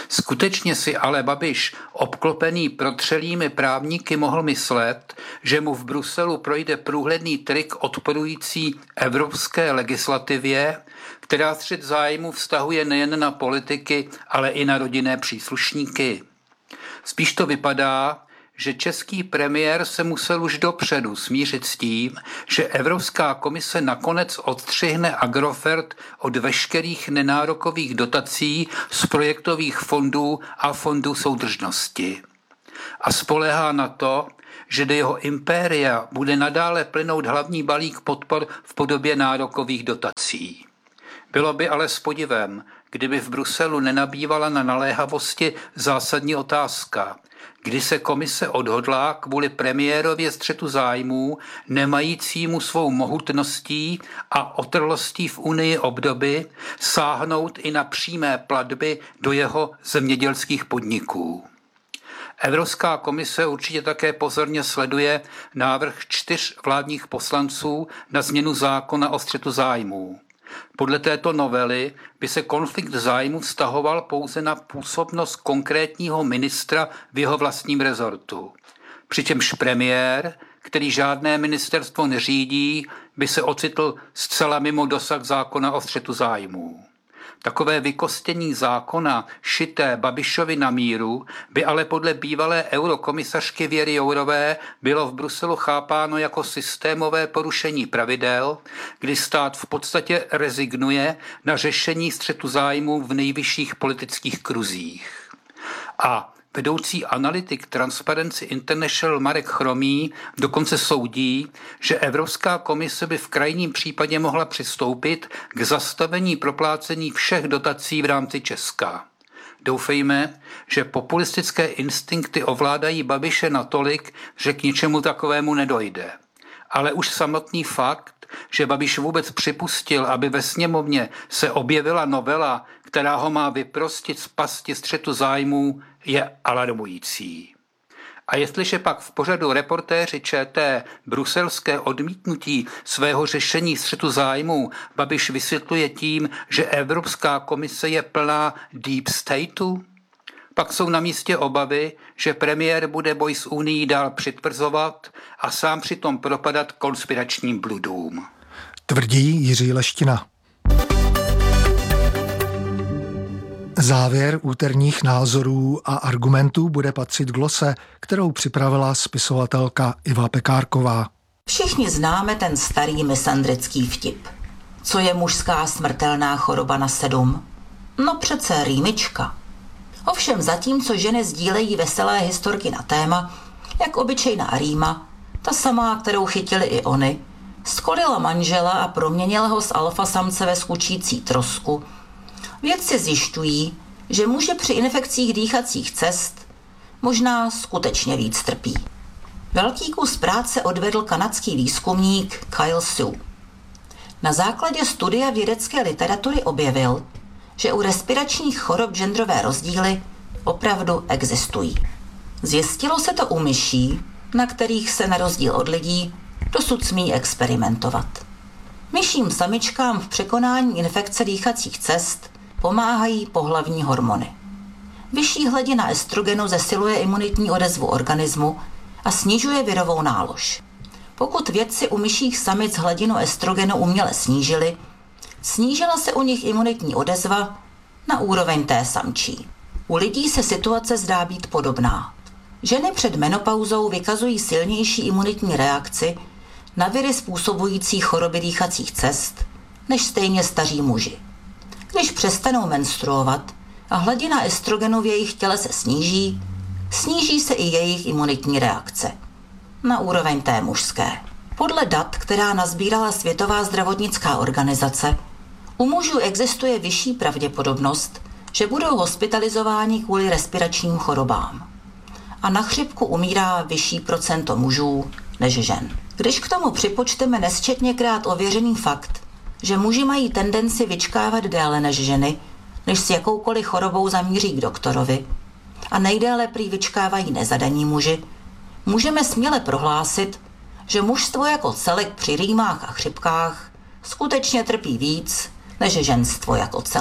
Skutečně si ale Babiš, obklopený protřelými právníky, mohl myslet, že mu v Bruselu projde průhledný trik odporující evropské legislativě, která střet zájmu vztahuje nejen na politiky, ale i na rodinné příslušníky. Spíš to vypadá, že český premiér se musel už dopředu smířit s tím, že Evropská komise nakonec odstřihne Agrofert od veškerých nenárokových dotací z projektových fondů a fondů soudržnosti. A spoléhá na to, že do jeho impéria bude nadále plynout hlavní balík podpor v podobě nárokových dotací. Bylo by ale s podivem, kdyby v Bruselu nenabývala na naléhavosti zásadní otázka, kdy se komise odhodlá kvůli premiérově střetu zájmů, nemajícímu svou mohutností a otrlostí v Unii obdoby, sáhnout i na přímé platby do jeho zemědělských podniků. Evropská komise určitě také pozorně sleduje návrh čtyř vládních poslanců na změnu zákona o střetu zájmů. Podle této novely by se konflikt zájmu vztahoval pouze na působnost konkrétního ministra v jeho vlastním rezortu. Přičemž premiér, který žádné ministerstvo neřídí, by se ocitl zcela mimo dosah zákona o střetu zájmů. Takové vykostění zákona šité Babišovi na míru by ale podle bývalé eurokomisařky Věry Jourové bylo v Bruselu chápáno jako systémové porušení pravidel, kdy stát v podstatě rezignuje na řešení střetu zájmů v nejvyšších politických kruzích. A vedoucí analytik Transparency International Marek Chromý dokonce soudí, že Evropská komise by v krajním případě mohla přistoupit k zastavení proplácení všech dotací v rámci Česka. Doufejme, že populistické instinkty ovládají Babiše natolik, že k ničemu takovému nedojde. Ale už samotný fakt, že Babiš vůbec připustil, aby ve sněmovně se objevila novela, která ho má vyprostit z pasti střetu zájmů, je alarmující. A jestliže pak v pořadu Reportéři ČT bruselské odmítnutí svého řešení střetu zájmů Babiš vysvětluje tím, že Evropská komise je plná deep stateu, pak jsou na místě obavy, že premiér bude boj s Unií dál přitvrzovat a sám přitom propadat konspiračním bludům. Tvrdí Jiří Leština. Závěr úterních názorů a argumentů bude patřit glose, kterou připravila spisovatelka Iva Pekárková. Všichni známe ten starý misandrický vtip. Co je mužská smrtelná choroba na sedm? No přece rýmička. Ovšem zatímco ženy sdílejí veselé historky na téma, jak obyčejná rýma, ta samá, kterou chytili i oni, skolila manžela a proměnila ho z alfa samce ve skučící trosku, vědci zjišťují, že muži při infekcích dýchacích cest možná skutečně víc trpí. Velký kus práce odvedl kanadský výzkumník Kyle Sue. Na základě studia vědecké literatury objevil, že u respiračních chorob genderové rozdíly opravdu existují. Zjistilo se to u myší, na kterých se na rozdíl od lidí dosud smí experimentovat. Myším samičkám v překonání infekce dýchacích cest pomáhají pohlavní hormony. Vyšší hladina estrogenu zesiluje imunitní odezvu organismu a snižuje virovou nálož. Pokud vědci u myších samic hladinu estrogenu uměle snížili, snížila se u nich imunitní odezva na úroveň té samčí. U lidí se situace zdá být podobná. Ženy před menopauzou vykazují silnější imunitní reakci na viry způsobující choroby dýchacích cest než stejně staří muži. Když přestanou menstruovat a hladina estrogenu v jejich těle se sníží, sníží se i jejich imunitní reakce na úroveň té mužské. Podle dat, která nazbírala Světová zdravotnická organizace, u mužů existuje vyšší pravděpodobnost, že budou hospitalizováni kvůli respiračním chorobám. A na chřipku umírá vyšší procento mužů než žen. Když k tomu připočteme nesčetněkrát ověřený fakt, že muži mají tendenci vyčkávat déle než ženy, než s jakoukoliv chorobou zamíří k doktorovi, a nejdéle prý vyčkávají nezadaní muži, můžeme směle prohlásit, že mužstvo jako celek při rýmách a chřipkách skutečně trpí víc než ženstvo jako celek.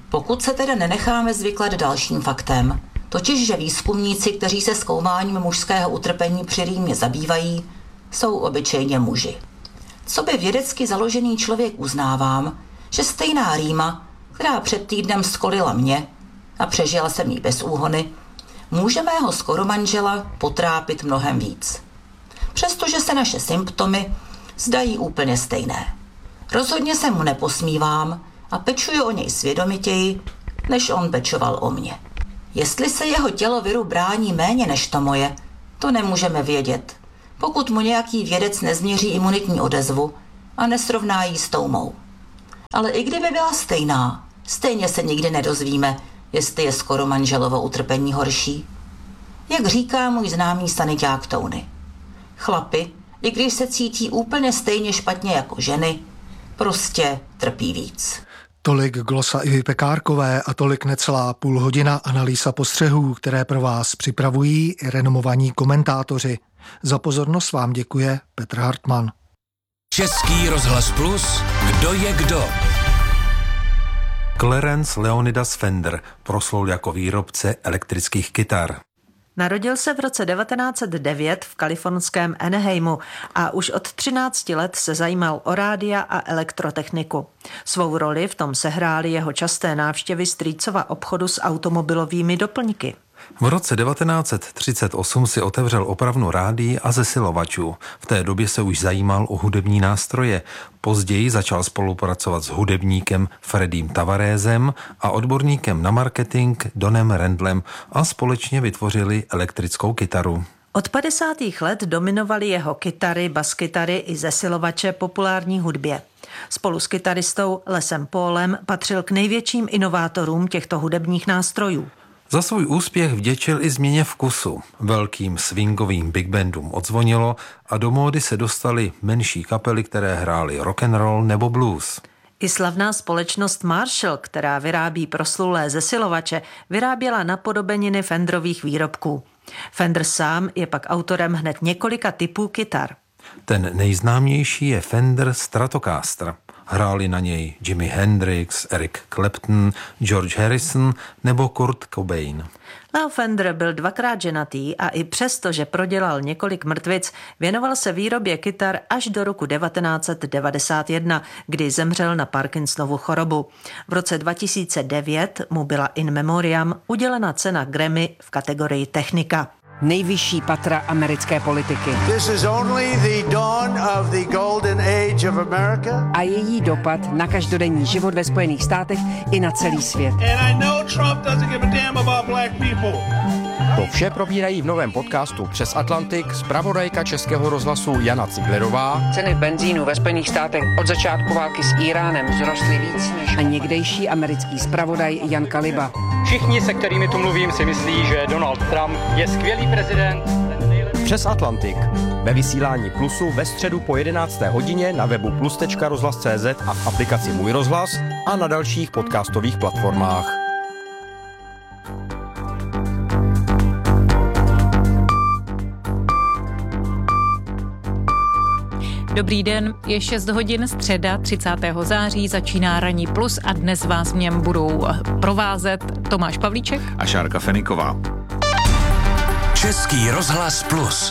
Pokud se tedy nenecháme zvyklat dalším faktem, totiž že výzkumníci, kteří se zkoumáním mužského utrpení při rýmě zabývají, jsou obyčejně muži. Co by vědecky založený člověk uznávám, že stejná rýma, která před týdnem skolila mě a přežila jsem jí bez úhony, může mého skoromanžela potrápit mnohem víc. Přestože se naše symptomy zdají úplně stejné. Rozhodně se mu neposmívám a pečuju o něj svědomitěji, než on pečoval o mě. Jestli se jeho tělo viru brání méně než to moje, to nemůžeme vědět, pokud mu nějaký vědec nezměří imunitní odezvu a nesrovná ji s tou mou. Ale i kdyby byla stejná, stejně se nikdy nedozvíme, jestli je skoro manželovo utrpení horší. Jak říká můj známý saniťák Tony. Chlapi, i když se cítí úplně stejně špatně jako ženy, prostě trpí víc. Tolik glosa Ivy Pekárkové a tolik necelá půl hodina analýza postřehů, které pro vás připravují i renomovaní komentátoři. Za pozornost vám děkuje Petr Hartmann. Český rozhlas Plus, kdo je kdo? Clarence Leonidas Fender proslul jako výrobce elektrických kytar. Narodil se v roce devatenáct set devět v kalifornském Anaheimu a už od třinácti let se zajímal o rádia a elektrotechniku. Svou roli v tom sehrály jeho časté návštěvy strýcova obchodu s automobilovými doplňky. V roce devatenáct set třicet osm si otevřel opravnu rádií a zesilovačů. V té době se už zajímal o hudební nástroje. Později začal spolupracovat s hudebníkem Freddiem Tavaresem a odborníkem na marketing Donem Randlem a společně vytvořili elektrickou kytaru. Od padesátých let dominovaly jeho kytary, baskytary i zesilovače populární hudbě. Spolu s kytaristou Lesem Paulem patřil k největším inovátorům těchto hudebních nástrojů. Za svůj úspěch vděčil i změně vkusu. Velkým swingovým big bandům odzvonilo a do módy se dostaly menší kapely, které hrály rock and roll nebo blues. I slavná společnost Marshall, která vyrábí proslulé zesilovače, vyráběla napodobeniny Fenderových výrobků. Fender sám je pak autorem hned několika typů kytar. Ten nejznámější je Fender Stratocaster. Hráli na něj Jimi Hendrix, Eric Clapton, George Harrison nebo Kurt Cobain. Leo Fender byl dvakrát ženatý a i přesto, že prodělal několik mrtvic, věnoval se výrobě kytar až do roku devatenáct set devadesát jedna, kdy zemřel na Parkinsonovu chorobu. V roce dva tisíce devět mu byla in memoriam udělena cena Grammy v kategorii technika. Nejvyšší patra americké politiky. This is only the dawn of the golden age of America. A její dopad na každodenní život ve Spojených státech i na celý svět. And I know Trump doesn't give a damn about black people. To vše probírají v novém podcastu Přes Atlantik zpravodajka Českého rozhlasu Jana Ciglerová. Ceny benzínu ve Spojených státech od začátku války s Iránem vzrostly víc než a někdejší americký zpravodaj Jan Kaliba. Všichni, se kterými tu mluvím, si myslí, že Donald Trump je skvělý prezident. Přes Atlantik. Ve vysílání Plusu ve středu po jedenácté hodině na webu plus tečka rozhlas tečka cé zet a v aplikaci Můj rozhlas a na dalších podcastových platformách. Dobrý den, je šest hodin, středa třicátého září, začíná Ranní Plus a dnes vás v něm budou provázet Tomáš Pavlíček a Šárka Feniková. Český rozhlas Plus.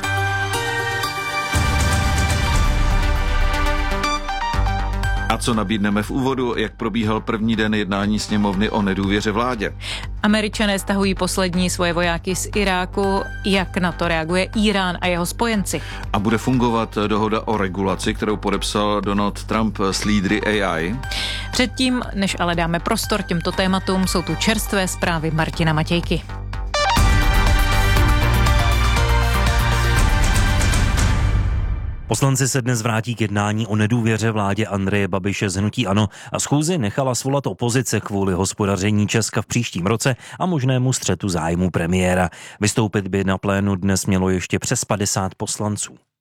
A co nabídneme v úvodu, jak probíhal první den jednání sněmovny o nedůvěře vládě? Američané stahují poslední svoje vojáky z Iráku, jak na to reaguje Irán a jeho spojenci. A bude fungovat dohoda o regulaci, kterou podepsal Donald Trump s lídry A I? Předtím, než ale dáme prostor těmto tématům, jsou tu čerstvé zprávy Martina Matějky. Poslanci se dnes vrátí k jednání o nedůvěře vládě Andreje Babiše z hnutí ANO a schůzi nechala svolat opozice kvůli hospodaření Česka v příštím roce a možnému střetu zájmu premiéra. Vystoupit by na plénu dnes mělo ještě přes padesát poslanců.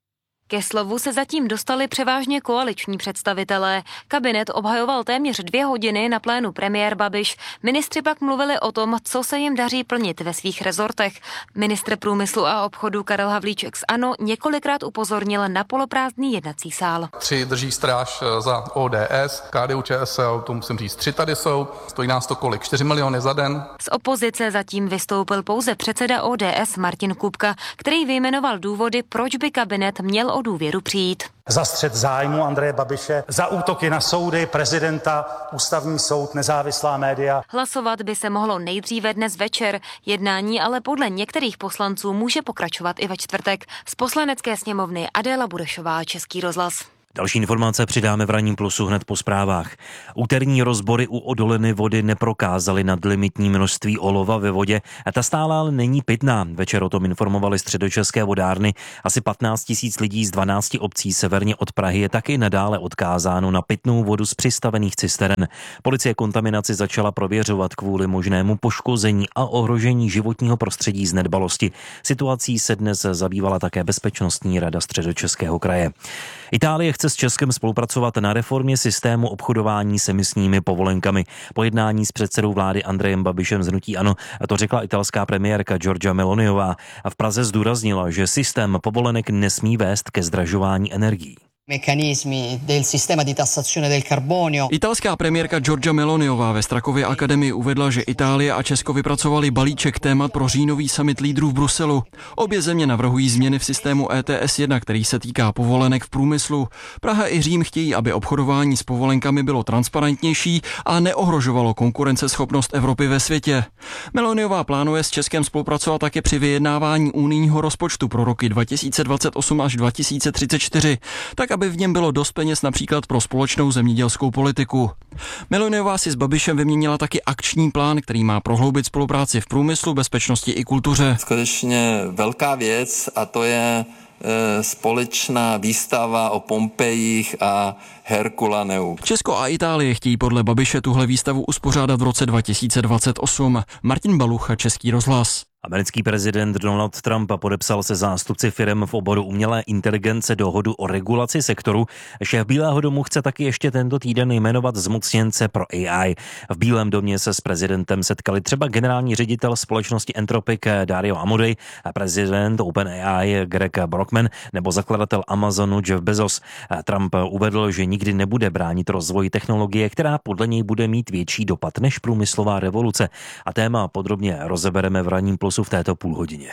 Ke slovu se zatím dostali převážně koaliční představitelé. Kabinet obhajoval téměř dvě hodiny na plénu premiér Babiš. Ministři pak mluvili o tom, co se jim daří plnit ve svých rezortech. Ministr průmyslu a obchodu Karel Havlíček z ANO několikrát upozornil na poloprázdný jednací sál. Tři drží stráž za O D S, K D U Č S L, to musím říct, tři tady jsou, stojí nás to kolik, čtyři miliony za den. Z opozice zatím vystoupil pouze předseda O D S Martin Kupka, který vyjmenoval důvody, proč by kabinet měl o důvěru přijít. Za střet zájmu Andreje Babiše, za útoky na soudy, prezidenta, ústavní soud, nezávislá média. Hlasovat by se mohlo nejdříve dnes večer. Jednání ale podle některých poslanců může pokračovat i ve čtvrtek. Z Poslanecké sněmovny Adéla Burešová, Český rozhlas. Další informace přidáme v Ranním plusu hned po zprávách. Úterní rozbory u odoliny vody neprokázaly nadlimitní množství olova ve vodě a ta stále ale není pitná. Večer o tom informovali středočeské vodárny. Asi patnáct tisíc lidí z dvanácti obcí severně od Prahy je taky nadále odkázáno na pitnou vodu z přistavených cisteren. Policie kontaminaci začala prověřovat kvůli možnému poškození a ohrožení životního prostředí z nedbalosti. Situací se dnes zabývala také Bezpečnostní rada Středočeského kraje. Itálie chce s Českem spolupracovat na reformě systému obchodování s emisními povolenkami. Po jednání s předsedou vlády Andrejem Babišem z hnutí ANO to řekla italská premiérka Giorgia Meloniová a v Praze zdůraznila, že systém povolenek nesmí vést ke zdražování energií. Meccanismi del sistema di tassazione del carbonio. Italská premiérka Giorgia Meloniová ve Strakově akademii uvedla, že Itálie a Česko vypracovali balíček témat pro říjnový summit lídrů v Bruselu. Obě země navrhují změny v systému E T S jedna, který se týká povolenek v průmyslu. Praha i Řím chtějí, aby obchodování s povolenkami bylo transparentnější a neohrožovalo konkurenceschopnost Evropy ve světě. Meloniová plánuje s Českem spolupracovat také při vyjednávání unijního rozpočtu pro roky dva tisíce dvacet osm až dva tisíce třicet čtyři, tak aby v něm bylo dost peněz například pro společnou zemědělskou politiku. Meloniová si s Babišem vyměnila taky akční plán, který má prohloubit spolupráci v průmyslu, bezpečnosti i kultuře. Skutečně velká věc a to je e, společná výstava o Pompejích a Herkulaneu. Česko a Itálie chtějí podle Babiše tuhle výstavu uspořádat v roce dva tisíce dvacet osm. Martin Balucha, Český rozhlas. Americký prezident Donald Trump podepsal se zástupci firem v oboru umělé inteligence dohodu o regulaci sektoru. Šéf Bílého domu chce taky ještě tento týden jmenovat zmocněnce pro A I. V Bílém domě se s prezidentem setkali třeba generální ředitel společnosti Anthropic Dario Amodei, prezident OpenAI Greg Brockman nebo zakladatel Amazonu Jeff Bezos. Trump uvedl, že nikdy nebude bránit rozvoji technologie, která podle něj bude mít větší dopad než průmyslová revoluce. A téma podrobně rozebereme v Ranním plusu v této půlhodině.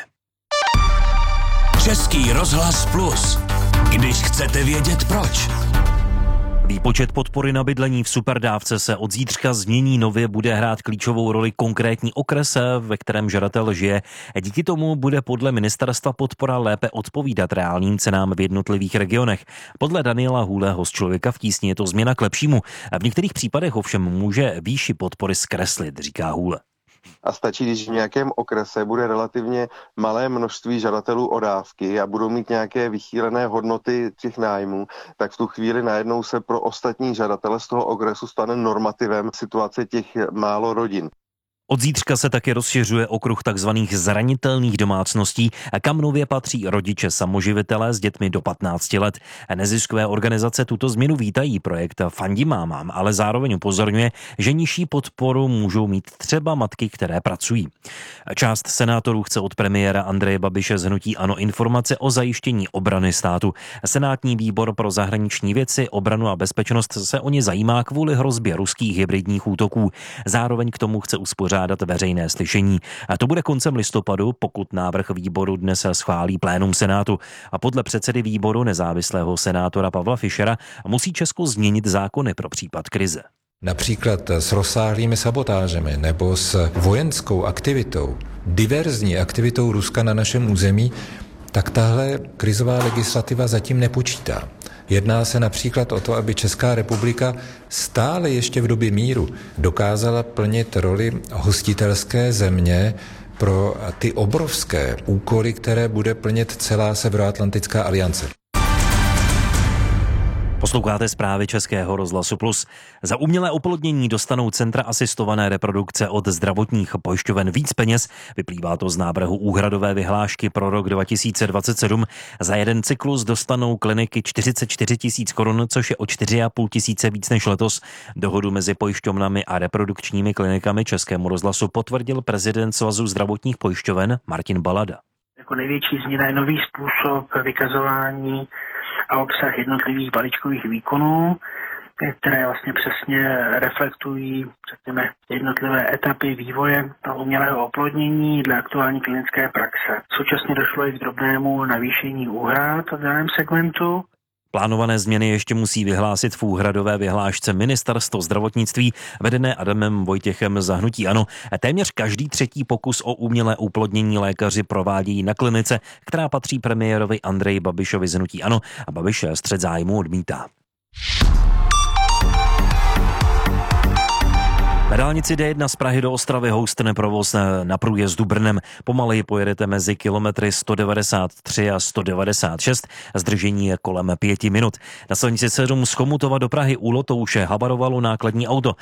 Český rozhlas Plus. Když chcete vědět proč. Výpočet podpory na bydlení v superdávce se od zítřka změní, nově bude hrát klíčovou roli konkrétní okres, ve kterém žadatel žije. Díky tomu bude podle ministerstva podpora lépe odpovídat reálným cenám v jednotlivých regionech. Podle Daniela Hůleho z Člověka v tísni je to změna k lepšímu. V některých případech ovšem může výši podpory zkreslit, říká Hůle. A stačí, když v nějakém okrese bude relativně malé množství žadatelů o dávky a budou mít nějaké vychýlené hodnoty těch nájmů, tak v tu chvíli najednou se pro ostatní žadatele z toho okresu stane normativem situace těch málo rodin. Od zítřka se taky rozšiřuje okruh takzvaných zranitelných domácností, kam nově patří rodiče samoživitelé s dětmi do patnácti let. Neziskové organizace tuto změnu vítají, projekt Fandí mámám, ale zároveň upozorňuje, že nižší podporu můžou mít třeba matky, které pracují. Část senátorů chce od premiéra Andreje Babiše z hnutí ANO informace o zajištění obrany státu. Senátní výbor pro zahraniční věci, obranu a bezpečnost se o ně zajímá kvůli hrozbě ruských hybridních útoků. Zároveň k tomu chce uspořádat veřejné slyšení. A to bude koncem listopadu, pokud návrh výboru dnes schválí plénum Senátu. A podle předsedy výboru nezávislého senátora Pavla Fischera musí Česko změnit zákony pro případ krize. Například s rozsáhlými sabotážemi nebo s vojenskou aktivitou, diverzní aktivitou Ruska na našem území, tak tahle krizová legislativa zatím nepočítá. Jedná se například o to, aby Česká republika stále ještě v době míru dokázala plnit roli hostitelské země pro ty obrovské úkoly, které bude plnit celá Severoatlantická aliance. Posloucháte zprávy Českého rozhlasu Plus. Za umělé oplodnění dostanou centra asistované reprodukce od zdravotních pojišťoven víc peněz. Vyplývá to z návrhu úhradové vyhlášky pro rok dva tisíce dvacet sedm. Za jeden cyklus dostanou kliniky čtyřicet čtyři tisíc korun, což je o čtyři a půl tisíce víc než letos. Dohodu mezi pojišťovnami a reprodukčními klinikami Českému rozhlasu potvrdil prezident Svazu zdravotních pojišťoven Martin Balada. Jako největší změna je nový způsob vykazování a obsah jednotlivých balíčkových výkonů, které vlastně přesně reflektují, řekněme, jednotlivé etapy vývoje umělého oplodnění dle aktuální klinické praxe. Současně došlo i k drobnému navýšení úhrad v daném segmentu. Plánované změny ještě musí vyhlásit v úhradové vyhlášce Ministerstvo zdravotnictví, vedené Adamem Vojtěchem za hnutí ANO. Téměř každý třetí pokus o umělé oplodnění lékaři provádějí na klinice, která patří premiérovi Andreji Babišovi z hnutí ANO, a Babiš střet zájmu odmítá. Na dálnici D jedna z Prahy do Ostravy houstne provoz na průjezdu Brnem. Pomaleji pojedete mezi kilometry sto devadesát tři a sto devadesát šest. Zdržení je kolem pěti minut. Na silnici sedm z Chomutova do Prahy u Lotouše habarovalo nákladní auto.